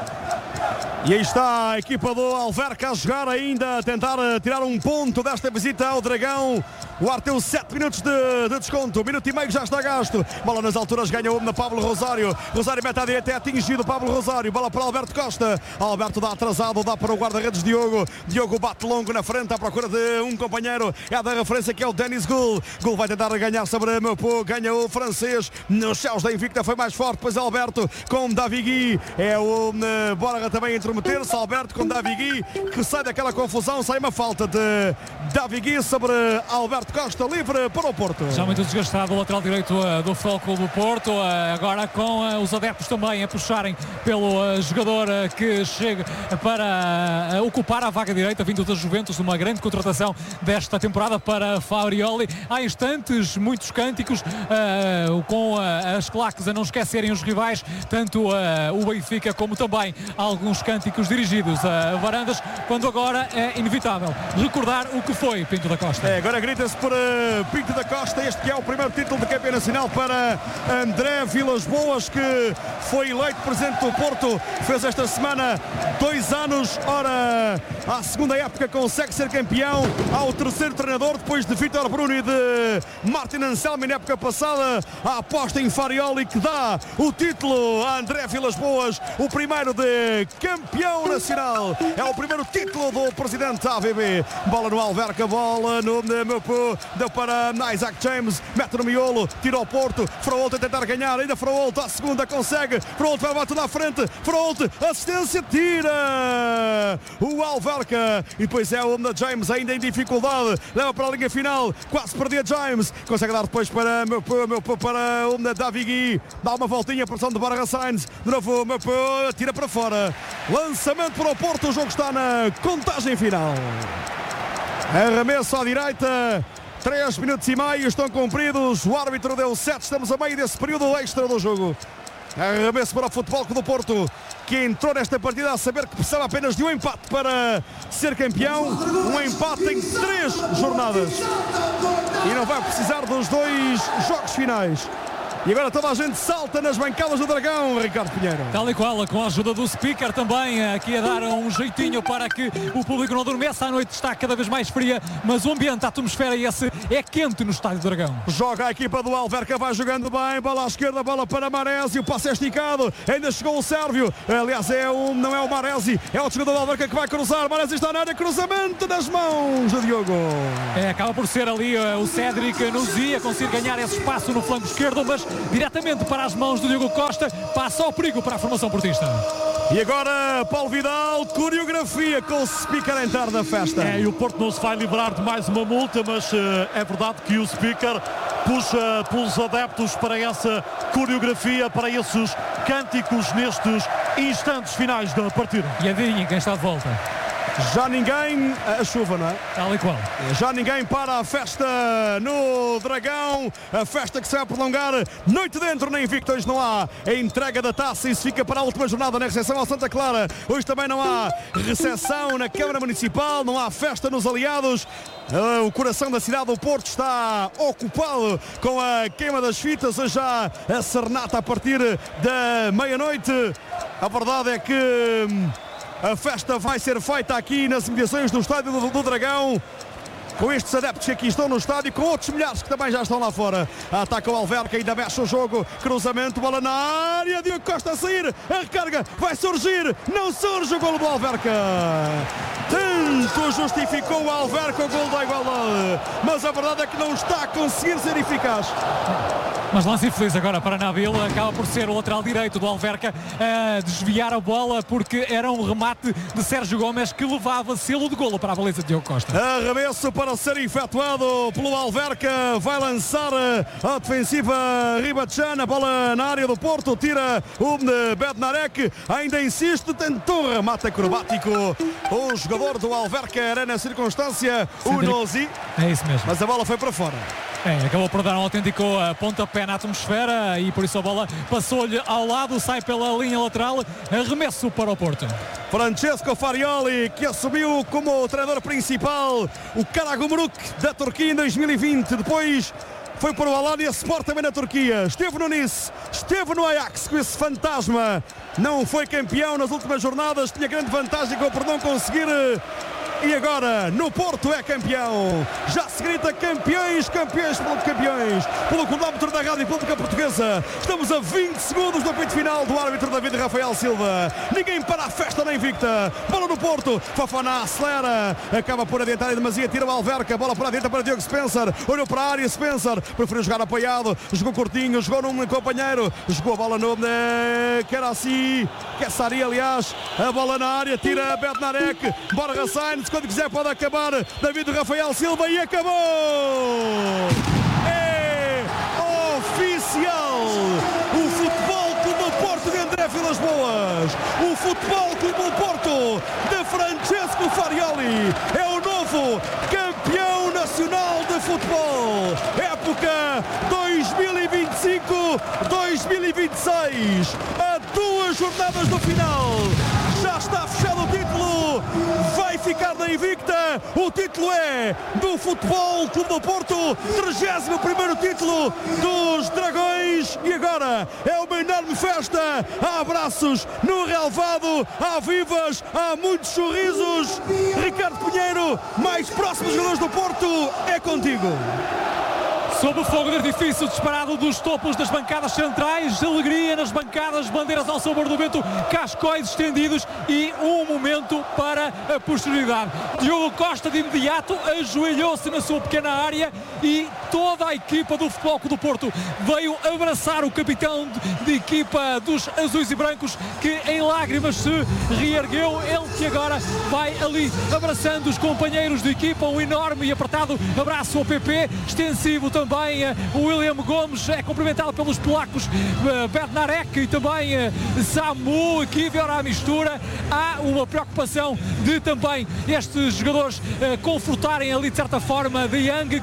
E aí está a equipa do Alverca a jogar ainda, a tentar tirar um ponto desta visita ao Dragão. O Arteu, sete minutos de, de desconto, um minuto e meio já está gasto. Bola nas alturas, ganha o na Pablo Rosário. Rosário mete à direita, é atingido Pablo Rosário. Bola para Alberto Costa. Alberto dá atrasado, dá para o guarda-redes Diogo. Diogo bate longo na frente à procura de um companheiro. É da referência que é o Dennis Gould. Gould vai tentar ganhar sobre o Meupô, ganha o francês. Nos céus da Invicta foi mais forte, pois Alberto com Davi Gui. É o uh, Borja também intrometer-se. Alberto com Davi Gui, que sai daquela confusão, sai uma falta de Davi Gui sobre Alberto Costa, livre para o Porto. Já muito desgastado o lateral direito uh, do Futebol do Porto, uh, agora com uh, os adeptos também a puxarem pelo uh, jogador uh, que chega para uh, ocupar a vaga direita, vindo da Juventus, uma grande contratação desta temporada para Fabrioli. Há instantes, muitos cânticos, uh, com uh, as claques a não esquecerem os rivais, tanto uh, o Benfica como também alguns cânticos dirigidos a Varandas, quando agora é inevitável recordar o que foi Pinto da Costa. É, agora grita-se por uh, Pinto da Costa, este que é o primeiro título de campeão nacional para André Vilas-Boas, que foi eleito presidente do Porto, fez esta semana dois anos, ora, à segunda época consegue ser campeão, ao terceiro treinador, depois de Vítor Bruno e de Martin Anselmi na época passada, a aposta em Farioli que dá o título a André Vilas-Boas, o primeiro de campeão nacional, é o primeiro título do presidente A V B. Bola no Alverca, bola no Meupô, deu para Isaac James, mete no miolo, tira ao Porto, Fraolto a tentar ganhar, ainda Fraolto à segunda consegue, Fraolto vai bater na frente, Fraolto, assistência, tira o Alverca, e depois é o James ainda em dificuldade, leva para a linha final, quase perdia James, consegue dar depois para Meupô, Meupô para o Davi Gui, dá uma voltinha, pressão de Borja Sainz, de novo Meupô, tira para fora, lançamento para o Porto, o jogo está na contagem final. Arremesso à direita, três minutos e meio estão cumpridos, o árbitro deu sete, estamos a meio desse período extra do jogo. Arremesso para o Futebol Clube do Porto, que entrou nesta partida a saber que precisava apenas de um empate para ser campeão. Um empate em três jornadas. E não vai precisar dos dois jogos finais. E agora toda a gente salta nas bancadas do Dragão, Ricardo Pinheiro. Tal e qual, com a ajuda do speaker também, aqui a dar um jeitinho para que o público não adormeça. A noite está cada vez mais fria, mas o ambiente, a atmosfera esse é quente no Estádio do Dragão. Joga a equipa do Alverca, vai jogando bem, bola à esquerda, bola para Maresi, o passe é esticado, ainda chegou o Sérvio. Aliás, é um, não é o Maresi, é o jogador do Alverca que vai cruzar. Maresi está na área, cruzamento nas mãos do Diogo. É, acaba por ser ali uh, o Cédric Nuzi a conseguir ganhar esse espaço no flanco esquerdo, mas diretamente para as mãos do Diogo Costa, passa ao perigo para a formação portista. E agora Paulo Vidal, coreografia com o speaker a entrar na festa. É, e o Porto não se vai livrar de mais uma multa, mas uh, é verdade que o speaker puxa pelos adeptos para essa coreografia, para esses cânticos nestes instantes finais da partida. E adivinha quem está de volta? Já ninguém, a chuva, não é? Tal e qual. Já ninguém para a festa no Dragão, a festa que se vai prolongar noite dentro na Invicta. Hoje não há a entrega da taça, isso fica para a última jornada na recepção ao Santa Clara. Hoje também não há recepção na Câmara Municipal, não há festa nos aliados. O coração da cidade do Porto está ocupado com a queima das fitas. Hoje já a serenata a partir da meia-noite. A verdade é que a festa vai ser feita aqui nas imediações do Estádio do, do Dragão, com estes adeptos que aqui estão no estádio, com outros milhares que também já estão lá fora. Ataca o Alverca, ainda mexe o jogo, cruzamento, bola na área, Diogo Costa a sair, a recarga vai surgir, não surge o golo do Alverca. Tanto justificou o Alverca o golo da igualdade, mas a verdade é que não está a conseguir ser eficaz. Mas lance infeliz agora para Nabil, acaba por ser o lateral direito do Alverca a desviar a bola, porque era um remate de Sérgio Gomes que levava selo de golo para a baliza de Diogo Costa. Arremesso para ser efetuado pelo Alverca, vai lançar a defensiva Ribachana, bola na área do Porto, tira o Bednarek, ainda insiste, tentou remate acrobático. O jogador do Alverca era na circunstância o Nozi. É isso mesmo. Mas a bola foi para fora. É, acabou por dar um autêntico pontapé na atmosfera e por isso a bola passou-lhe ao lado, sai pela linha lateral, arremesso para o Porto. Francesco Farioli, que assumiu como treinador principal o Karagümrük da Turquia em dois mil e vinte, depois foi para o Alanya Sport também na Turquia, esteve no Nice, esteve no Ajax com esse fantasma, não foi campeão nas últimas jornadas, tinha grande vantagem por não conseguir. E agora, no Porto é campeão. Já se grita campeões, campeões pelo campeões. Pelo cronómetro da Rádio Pública Portuguesa. Estamos a vinte segundos do apito final do árbitro David Rafael Silva. Ninguém para a festa na Invicta. Bola no Porto. Fofana acelera. Acaba por adiantar em demasia. Tira o Alverca. Bola para a direita para Diogo Spencer. Olhou para a área. Spencer preferiu jogar apoiado. Jogou curtinho. Jogou num companheiro. Jogou a bola no... Que era assim. Que essa área, aliás. A bola na área. Tira Bednarek. Borja Sainz. Quando quiser pode acabar David Rafael Silva e acabou! É oficial! O Futebol Clube do Porto de André Vilas Boas, o Futebol Clube do Porto de Francesco Farioli é o novo campeão nacional de futebol, época dois mil e vinte e cinco dois mil e vinte e seis, a duas jornadas do final. Já está fechado o título, vai ficar na Invicta. O título é do Futebol Clube do Porto, trigésimo primeiro título dos Dragões. E agora é uma enorme festa. Há abraços no relvado, há vivas, há muitos sorrisos. Ricardo Pinheiro, mais próximo dos jogadores do Porto, é contigo. Sob o fogo de artifício disparado dos topos das bancadas centrais, alegria nas bancadas, bandeiras ao sabor do vento, cascóis estendidos e um momento para a posterioridade. Diogo Costa de imediato ajoelhou-se na sua pequena área e toda a equipa do Futebol Clube do Porto veio abraçar o capitão de equipa dos azuis e brancos, que em lágrimas se reergueu. Ele que agora vai ali abraçando os companheiros de equipa, um enorme e apertado abraço ao P P, extensivo também. Também o William Gomes é cumprimentado pelos polacos Bednarek e também Samu, aqui vieram à mistura. Há uma preocupação de também estes jogadores confortarem ali de certa forma de Young, que esteve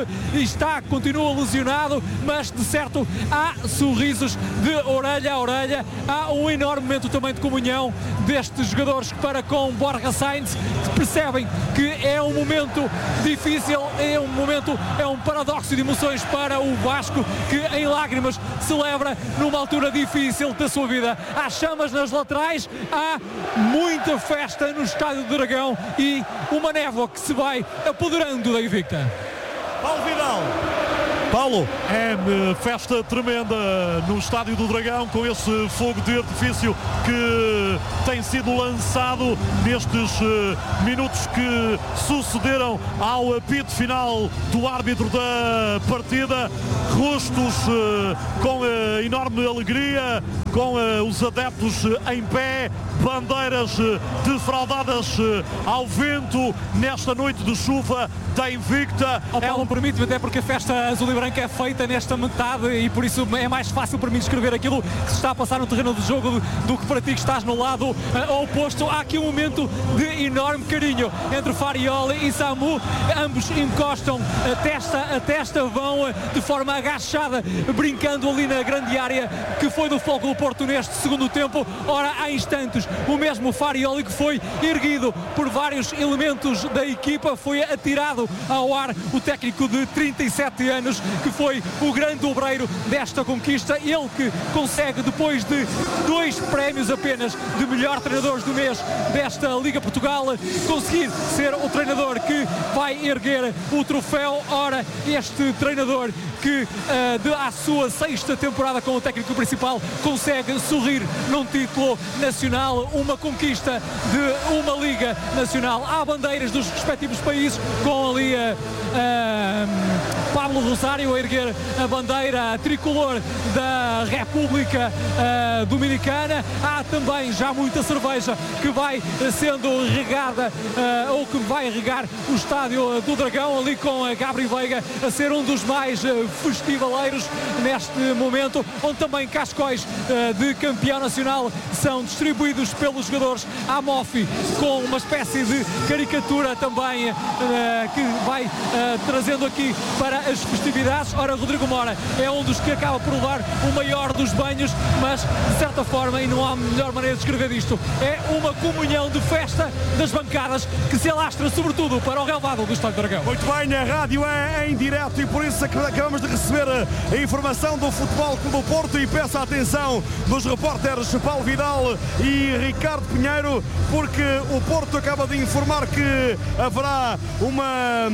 clube está, continua lesionado, mas de certo há sorrisos de orelha a orelha, há um enorme momento também de comunhão destes jogadores para com Borja Sainz, que percebem que é um momento difícil, é um momento, é um paradoxo de emoções para o Vasco, que em lágrimas celebra numa altura difícil da sua vida. Há chamas nas laterais, há muita festa no Estádio do Dragão e uma névoa que se vai apoderando da Invicta. Paulo Vidal. Paulo. É festa tremenda no Estádio do Dragão, com esse fogo de artifício que tem sido lançado nestes minutos que sucederam ao apito final do árbitro da partida. Rostos com enorme alegria, com os adeptos em pé, bandeiras defraudadas ao vento nesta noite de chuva da Invicta. Oh, Paulo, não permite-me, até porque a festa azul e branca é feita nesta metade e por isso é mais fácil para mim descrever aquilo que se está a passar no terreno de jogo do, do que para ti que estás no lado uh, oposto. Há aqui um momento de enorme carinho entre Farioli e Samu, ambos encostam a testa a testa, vão uh, de forma agachada, brincando ali na grande área que foi do Foco do Porto neste segundo tempo. Ora, há instantes, o mesmo Farioli, que foi erguido por vários elementos da equipa, foi atirado ao ar, o técnico de trinta e sete anos, que foi o grande obreiro desta conquista, ele que consegue, depois de dois prémios apenas de melhor treinadores do mês desta Liga Portugal, conseguir ser o treinador que vai erguer o troféu. Ora, este treinador que uh, de à sua sexta temporada como técnico principal consegue sorrir num título nacional, uma conquista de uma Liga Nacional. Há bandeiras dos respectivos países, com ali a uh, uh, Pablo Rosário a erguer a bandeira tricolor da República uh, Dominicana. Há também já muita cerveja que vai sendo regada uh, ou que vai regar o Estádio do Dragão, ali com a Gabri Veiga a ser um dos mais uh, festivaleiros neste momento, onde também cascóis uh, de campeão nacional são distribuídos pelos jogadores à Mofi, com uma espécie de caricatura também uh, que vai uh, trazendo aqui para as festividades. Ora, Rodrigo Mora é um dos que acaba por levar o maior dos banhos, mas de certa forma, e não há melhor maneira de descrever isto, é uma comunhão de festa das bancadas que se alastra sobretudo para o relvado do Estádio do Dragão. Muito bem, a rádio é em direto e por isso acabamos de receber a informação do Futebol Clube do Porto, e peço a atenção dos repórteres Paulo Vidal e Ricardo Pinheiro, porque o Porto acaba de informar que haverá uma,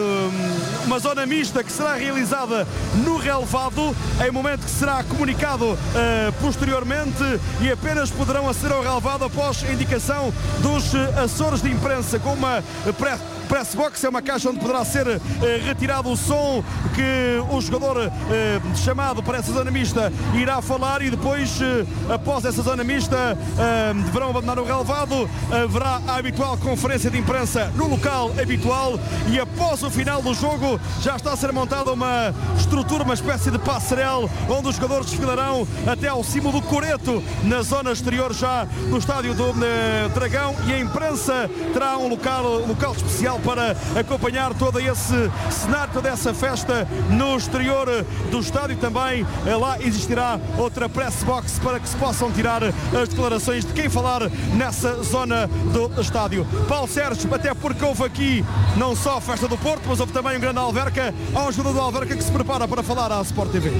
uma zona mista que será realizada no relvado, em momento que será comunicado uh, posteriormente, e apenas poderão aceder ao relvado após a indicação dos uh, assessores de imprensa, com uma pré Press box, é uma caixa onde poderá ser uh, retirado o som que o jogador uh, chamado para essa zona mista irá falar, e depois, uh, após essa zona mista, uh, deverão abandonar o relvado. Haverá a habitual conferência de imprensa no local habitual, e após o final do jogo já está a ser montada uma estrutura, uma espécie de passarela, onde os jogadores desfilarão até ao cimo do coreto, na zona exterior já do Estádio do uh, Dragão, e a imprensa terá um local, local especial para acompanhar todo esse cenário, toda essa festa no exterior do estádio. Também lá existirá outra press box para que se possam tirar as declarações de quem falar nessa zona do estádio. Paulo Sérgio, até porque houve aqui não só a festa do Porto, mas houve também um grande Alverca. Há um jogador do Alverca que se prepara para falar à Sport T V.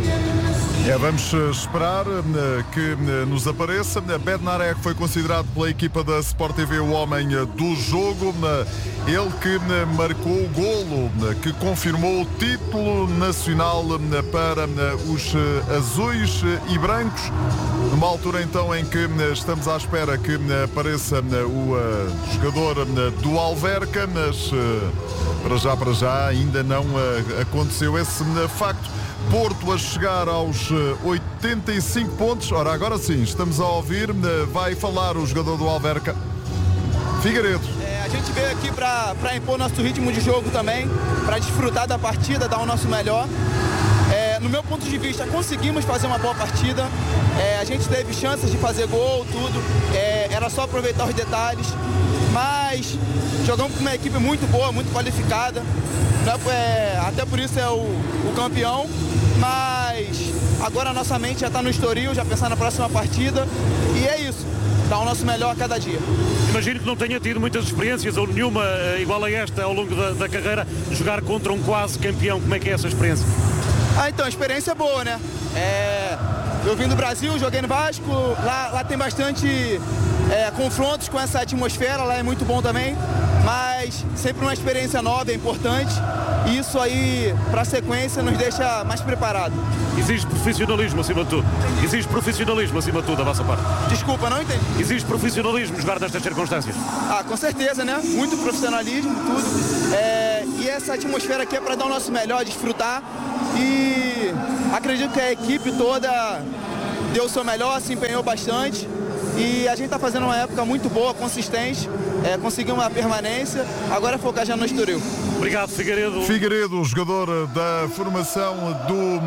É, vamos esperar que nos apareça. Bednarek foi considerado pela equipa da Sport T V o homem do jogo. Ele que marcou o golo que confirmou o título nacional para os azuis e brancos, numa altura então em que estamos à espera que apareça o jogador do Alverca, mas para já, para já ainda não aconteceu esse facto. Porto a chegar aos oitenta e cinco pontos. Ora, agora sim, estamos a ouvir, vai falar o jogador do Alverca, Figueiredo. É, a gente veio aqui para impor nosso ritmo de jogo também, para desfrutar da partida, dar o nosso melhor. É, no meu ponto de vista, conseguimos fazer uma boa partida. É, a gente teve chances de fazer gol, tudo. É, era só aproveitar os detalhes. Mas jogamos com uma equipe muito boa, muito qualificada. não é, é, até por isso é o, o campeão, mas agora a nossa mente já está no Estoril, já pensar na próxima partida, e é isso, dar o nosso melhor a cada dia. Imagino que não tenha tido muitas experiências ou nenhuma igual a esta ao longo da, da carreira, jogar contra um quase campeão. Como é que é essa experiência? Ah, então, a experiência é boa, né? É, eu vim do Brasil, joguei no Vasco, lá, lá tem bastante é, confrontos com essa atmosfera, lá é muito bom também, mas sempre uma experiência nova, é importante, e isso aí, para a sequência, nos deixa mais preparados. Existe profissionalismo acima de tudo. Existe profissionalismo acima de tudo da vossa parte. Desculpa, não entendi. Existe profissionalismo jogar nestas circunstâncias? Ah, com certeza, né? Muito profissionalismo, tudo. É, e essa atmosfera aqui é para dar o nosso melhor, desfrutar. E acredito que a equipe toda deu o seu melhor, se empenhou bastante. E a gente está fazendo uma época muito boa, consistente. É, conseguiu uma permanência. Agora é focar já no Estoril. Obrigado, Figueiredo. Figueiredo, jogador da formação do,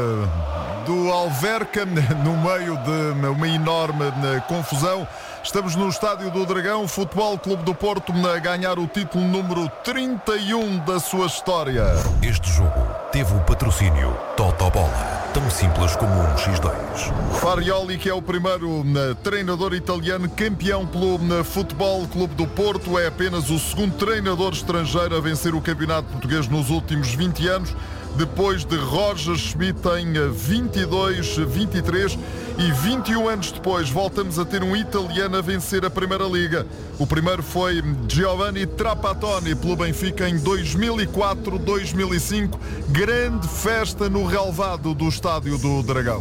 do Alverca, no meio de uma enorme confusão. Estamos no Estádio do Dragão, Futebol Clube do Porto a ganhar o título número trinta e um da sua história. Este jogo teve o patrocínio Totobola, tão simples como um xis dois. Farioli, que é o primeiro treinador italiano campeão pelo Futebol Clube do Porto, é apenas o segundo treinador estrangeiro a vencer o campeonato português nos últimos vinte anos, depois de Roger Schmidt em vinte e dois, vinte e três e vinte e um anos depois voltamos a ter um italiano a vencer a Primeira Liga. O primeiro foi Giovanni Trapattoni pelo Benfica em dois mil e quatro, dois mil e cinco. Grande festa no relvado do Estádio do Dragão.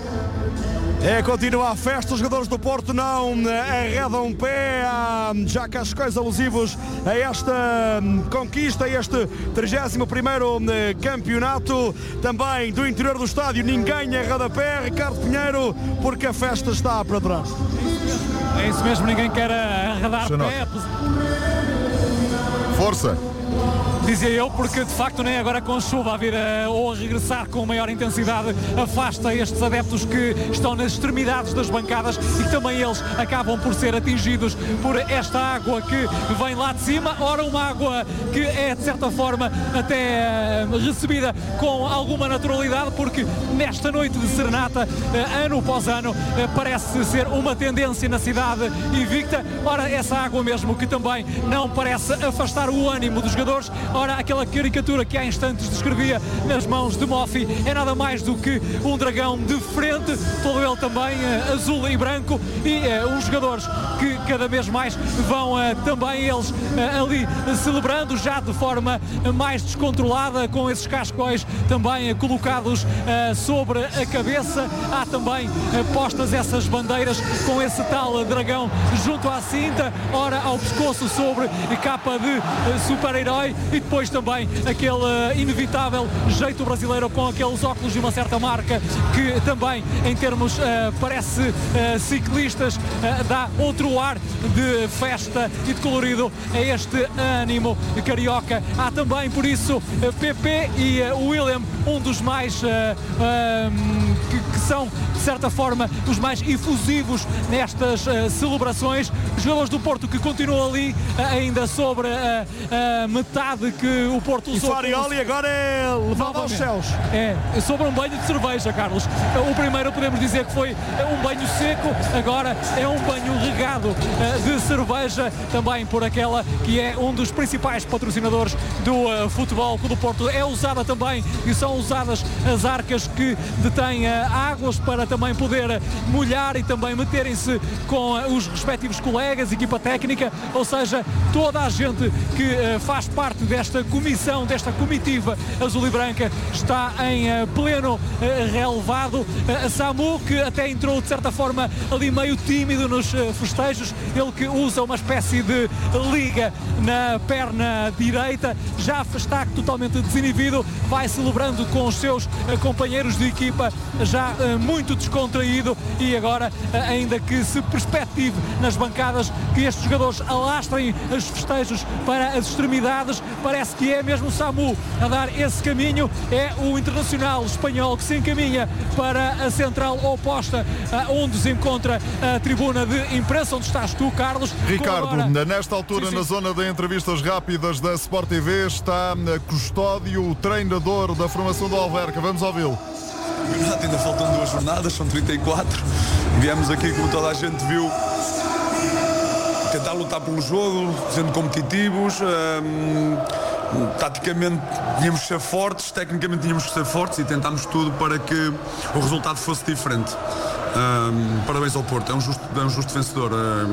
É, continua a festa, os jogadores do Porto não arredam pé, já cascóis alusivos a esta conquista, a este trigésimo primeiro campeonato, também do interior do estádio, ninguém arreda pé, Ricardo Pinheiro, porque a festa está para trás. É isso mesmo, ninguém quer arredar pé. Força! Dizia eu, porque de facto nem agora com chuva a vir a, ou a regressar com maior intensidade afasta estes adeptos que estão nas extremidades das bancadas e que também eles acabam por ser atingidos por esta água que vem lá de cima. Ora, uma água que é de certa forma até uh, recebida com alguma naturalidade, porque nesta noite de serenata, uh, ano após ano, uh, parece ser uma tendência na cidade invicta. Ora, essa água mesmo que também não parece afastar o ânimo dos jogadores. Ora, aquela caricatura que há instantes descrevia nas mãos de Moffi é nada mais do que um dragão de frente, todo ele também uh, azul e branco, e uh, os jogadores que cada vez mais vão uh, também eles uh, ali uh, celebrando já de forma uh, mais descontrolada, com esses cascóis também uh, colocados uh, sobre a cabeça. Há também uh, postas essas bandeiras com esse tal uh, dragão junto à cinta, ora ao pescoço sobre capa de uh, super-herói, e depois também aquele uh, inevitável jeito brasileiro com aqueles óculos de uma certa marca que também em termos uh, parece uh, ciclistas uh, dá outro ar de festa e de colorido a este ânimo carioca. Há também por isso uh, P P e uh, William, um dos mais uh, uh, que, que são de certa forma os mais efusivos nestas uh, celebrações. Os jogadores do Porto que continuam ali uh, ainda sobre a uh, uh, metade que o Porto usou. E Farioli agora é levado aos céus. É, sobre um banho de cerveja, Carlos. O primeiro podemos dizer que foi um banho seco, agora é um banho regado de cerveja, também por aquela que é um dos principais patrocinadores do uh, Futebol Clube do Porto. É usada também e são usadas as arcas que detêm uh, águas para também poder molhar e também meterem-se com uh, os respectivos colegas, equipa técnica, ou seja, toda a gente que uh, faz parte desta comissão, desta comitiva azul e branca está em uh, pleno uh, relevado. Uh, Samu, que até entrou de certa forma ali meio tímido nos uh, festejos, ele que usa uma espécie de liga na perna direita, já está totalmente desinibido, vai celebrando com os seus uh, companheiros de equipa, já muito descontraído e agora, ainda que se perspective nas bancadas que estes jogadores alastrem os festejos para as extremidades, parece que é mesmo o Samu a dar esse caminho. É o internacional espanhol que se encaminha para a central oposta, onde se encontra a tribuna de imprensa, onde estás tu, Carlos. Ricardo, agora... nesta altura, sim, sim. na zona de entrevistas rápidas da Sport T V, está Custódio, o treinador da formação do Alverca. Vamos ouvi-lo. Ainda faltam duas jornadas, são trinta e quatro. Viemos aqui, como toda a gente viu, tentar lutar pelo jogo, sendo competitivos. Hum, taticamente tínhamos que ser fortes, tecnicamente tínhamos que ser fortes e tentámos tudo para que o resultado fosse diferente. Hum, parabéns ao Porto, é um justo, é um justo vencedor.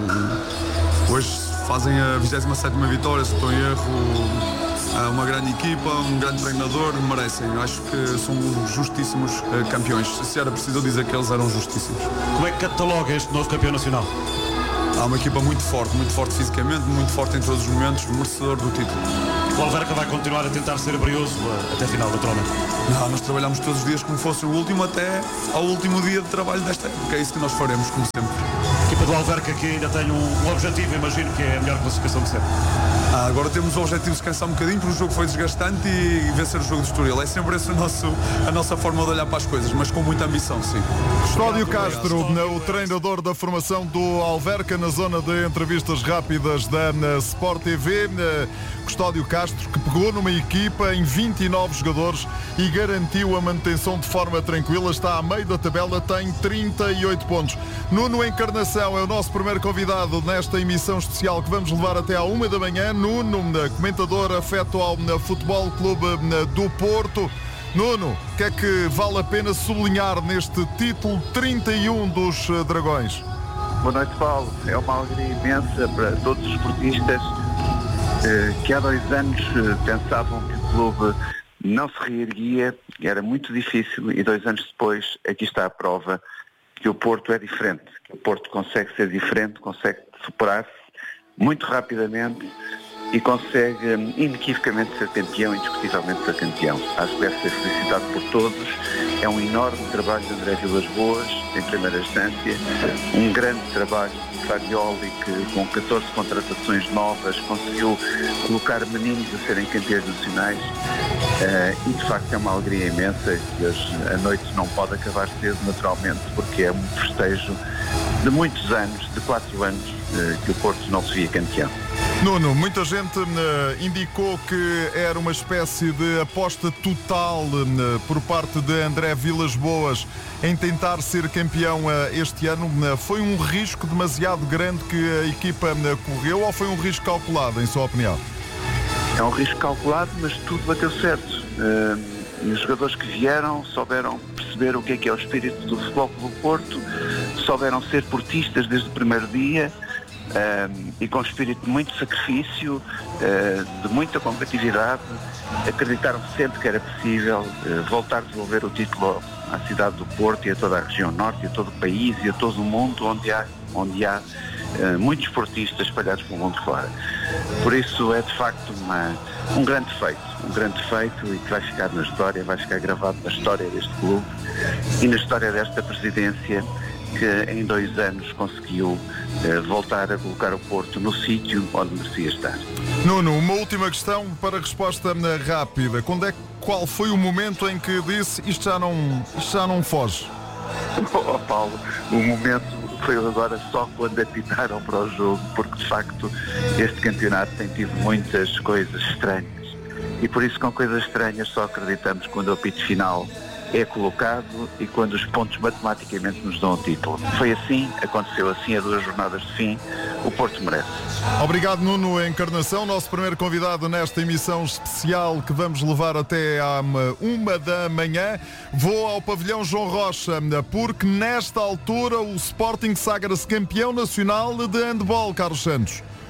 Hum, hoje fazem a vigésima sétima vitória, se estou em erro. Uma grande equipa, um grande treinador, merecem. Acho que são justíssimos campeões. Se era preciso dizer que eles eram justíssimos. Como é que cataloga este novo campeão nacional? Há uma equipa muito forte, muito forte fisicamente, muito forte em todos os momentos, merecedor do título. O Alverca vai continuar a tentar ser brioso até a final, naturalmente? Não, nós trabalhamos todos os dias como fosse o último, até ao último dia de trabalho desta época. É isso que nós faremos, como sempre. A equipa do Alverca que ainda tem um, um objetivo, imagino que é a melhor classificação de sempre. Ah, agora temos o objetivo de descansar um bocadinho, porque o jogo foi desgastante, e vencer o jogo de Estoril. É sempre esse o nosso, a nossa forma de olhar para as coisas, mas com muita ambição, sim. Custódio Castro, o treinador da formação do Alverca, na zona de entrevistas rápidas da Sport T V. Custódio Castro, que pegou numa equipa em vinte e nove jogadores e garantiu a manutenção de forma tranquila. Está a meio da tabela, tem trinta e oito pontos. Nuno Encarnação é o nosso primeiro convidado nesta emissão especial que vamos levar até à uma da manhã. Nuno, comentador afeto ao Futebol Clube do Porto. Nuno, o que é que vale a pena sublinhar neste título trinta e um dos Dragões? Boa noite, Paulo. É uma alegria imensa para todos os esportistas que há dois anos pensavam que o clube não se reerguia, era muito difícil, e dois anos depois aqui está a prova que o Porto é diferente, que o Porto consegue ser diferente, consegue superar-se muito rapidamente e consegue inequivocamente ser campeão, indiscutivelmente ser campeão. Acho que deve ser felicitado por todos. É um enorme trabalho de André Vilas Boas, em primeira instância, um grande trabalho de Fagioli, que com catorze contratações novas conseguiu colocar meninos a serem campeões nacionais, uh, e de facto é uma alegria imensa, que hoje a noite não pode acabar cedo, naturalmente, porque é um festejo de muitos anos, de quatro anos, uh, que o Porto não se via campeão. Nuno, muita gente uh, indicou que era uma espécie de aposta total uh, por parte de André Vilas Boas em tentar ser campeão uh, este ano. Uh, foi um risco demasiado grande que a equipa uh, correu, ou foi um risco calculado, em sua opinião? É um risco calculado, mas tudo bateu certo. Uh, e os jogadores que vieram souberam perceber o que é que é o espírito do Futebol Clube do Porto, souberam ser portistas desde o primeiro dia. Um, e com um espírito de muito sacrifício, uh, de muita competitividade, acreditaram sempre que era possível uh, voltar a devolver o título à cidade do Porto e a toda a região norte, e a todo o país e a todo o mundo, onde há, onde há uh, muitos esportistas espalhados pelo mundo fora. Por isso é de facto uma, um grande feito, um grande feito, e que vai ficar na história, vai ficar gravado na história deste clube e na história desta presidência, que em dois anos conseguiu eh, voltar a colocar o Porto no sítio onde merecia estar. Nuno, uma última questão para resposta rápida. Quando é, qual foi o momento em que disse isto já não, isto já não foge? Oh, Paulo, o momento foi agora só quando apitaram para o jogo, porque de facto este campeonato tem tido muitas coisas estranhas, e por isso com coisas estranhas só acreditamos quando o apito final é colocado e quando os pontos matematicamente nos dão o título. Foi assim, aconteceu assim a duas jornadas de fim, o Porto merece. Obrigado, Nuno Encarnação, nosso primeiro convidado nesta emissão especial que vamos levar até à uma da manhã. Vou ao pavilhão João Rocha, porque nesta altura o Sporting sagra-se campeão nacional de handball, Carlos Santos.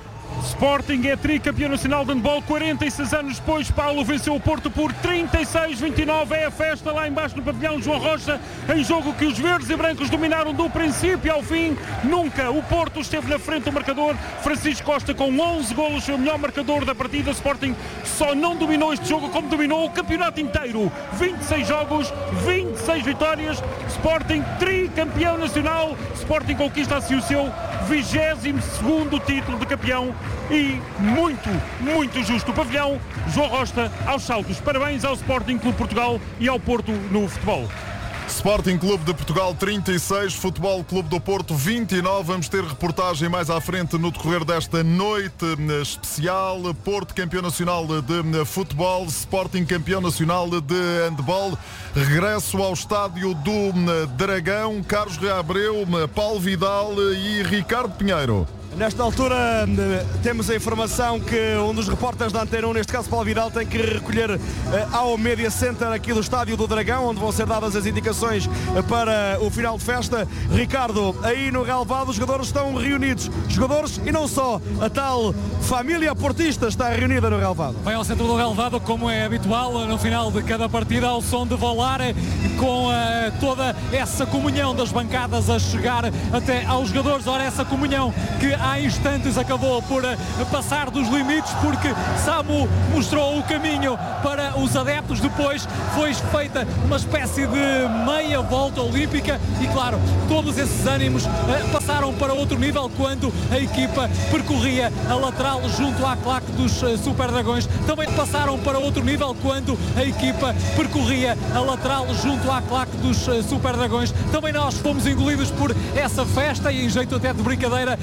Sporting é tricampeão nacional de handball, quarenta e seis anos depois. Paulo venceu o Porto por trinta e seis a vinte e nove. É a festa lá embaixo no pavilhão João Rocha, em jogo que os verdes e brancos dominaram do princípio ao fim. Nunca o Porto esteve na frente do marcador. Francisco Costa com onze golos, foi o melhor marcador da partida. Sporting só não dominou este jogo como dominou o campeonato inteiro. vinte e seis jogos, vinte e seis vitórias. Sporting tricampeão nacional. Sporting conquista assim o seu vigésimo segundo título de campeão e muito, muito justo. O pavilhão João Rocha aos saltos. Parabéns ao Sporting Clube Portugal e ao Porto no futebol. Sporting Clube de Portugal trinta e seis, Futebol Clube do Porto vinte e nove. Vamos ter reportagem mais à frente no decorrer desta noite especial. Porto campeão nacional de futebol, Sporting campeão nacional de handball. Regresso ao estádio do Dragão. Carlos Reabreu, Paulo Vidal e Ricardo Pinheiro. Nesta altura temos a informação que um dos repórteres da Antena um, neste caso Paulo Vidal, tem que recolher uh, ao Media Center aqui do Estádio do Dragão, onde vão ser dadas as indicações uh, para o final de festa. Ricardo, aí no relvado os jogadores estão reunidos, jogadores e não só, a tal família portista está reunida no relvado. Vai ao centro do relvado, como é habitual no final de cada partida, ao som de volar, com uh, toda essa comunhão das bancadas a chegar até aos jogadores. Ora, essa comunhão que há instantes acabou por passar dos limites, porque Samu mostrou o caminho para os adeptos. Depois foi feita uma espécie de meia volta olímpica e, claro, todos esses ânimos passaram para outro nível quando a equipa percorria a lateral junto à claque dos Super Dragões. Também passaram para outro nível quando a equipa percorria a lateral junto à claque dos Super Dragões. Também nós fomos engolidos por essa festa e, em jeito até de brincadeira,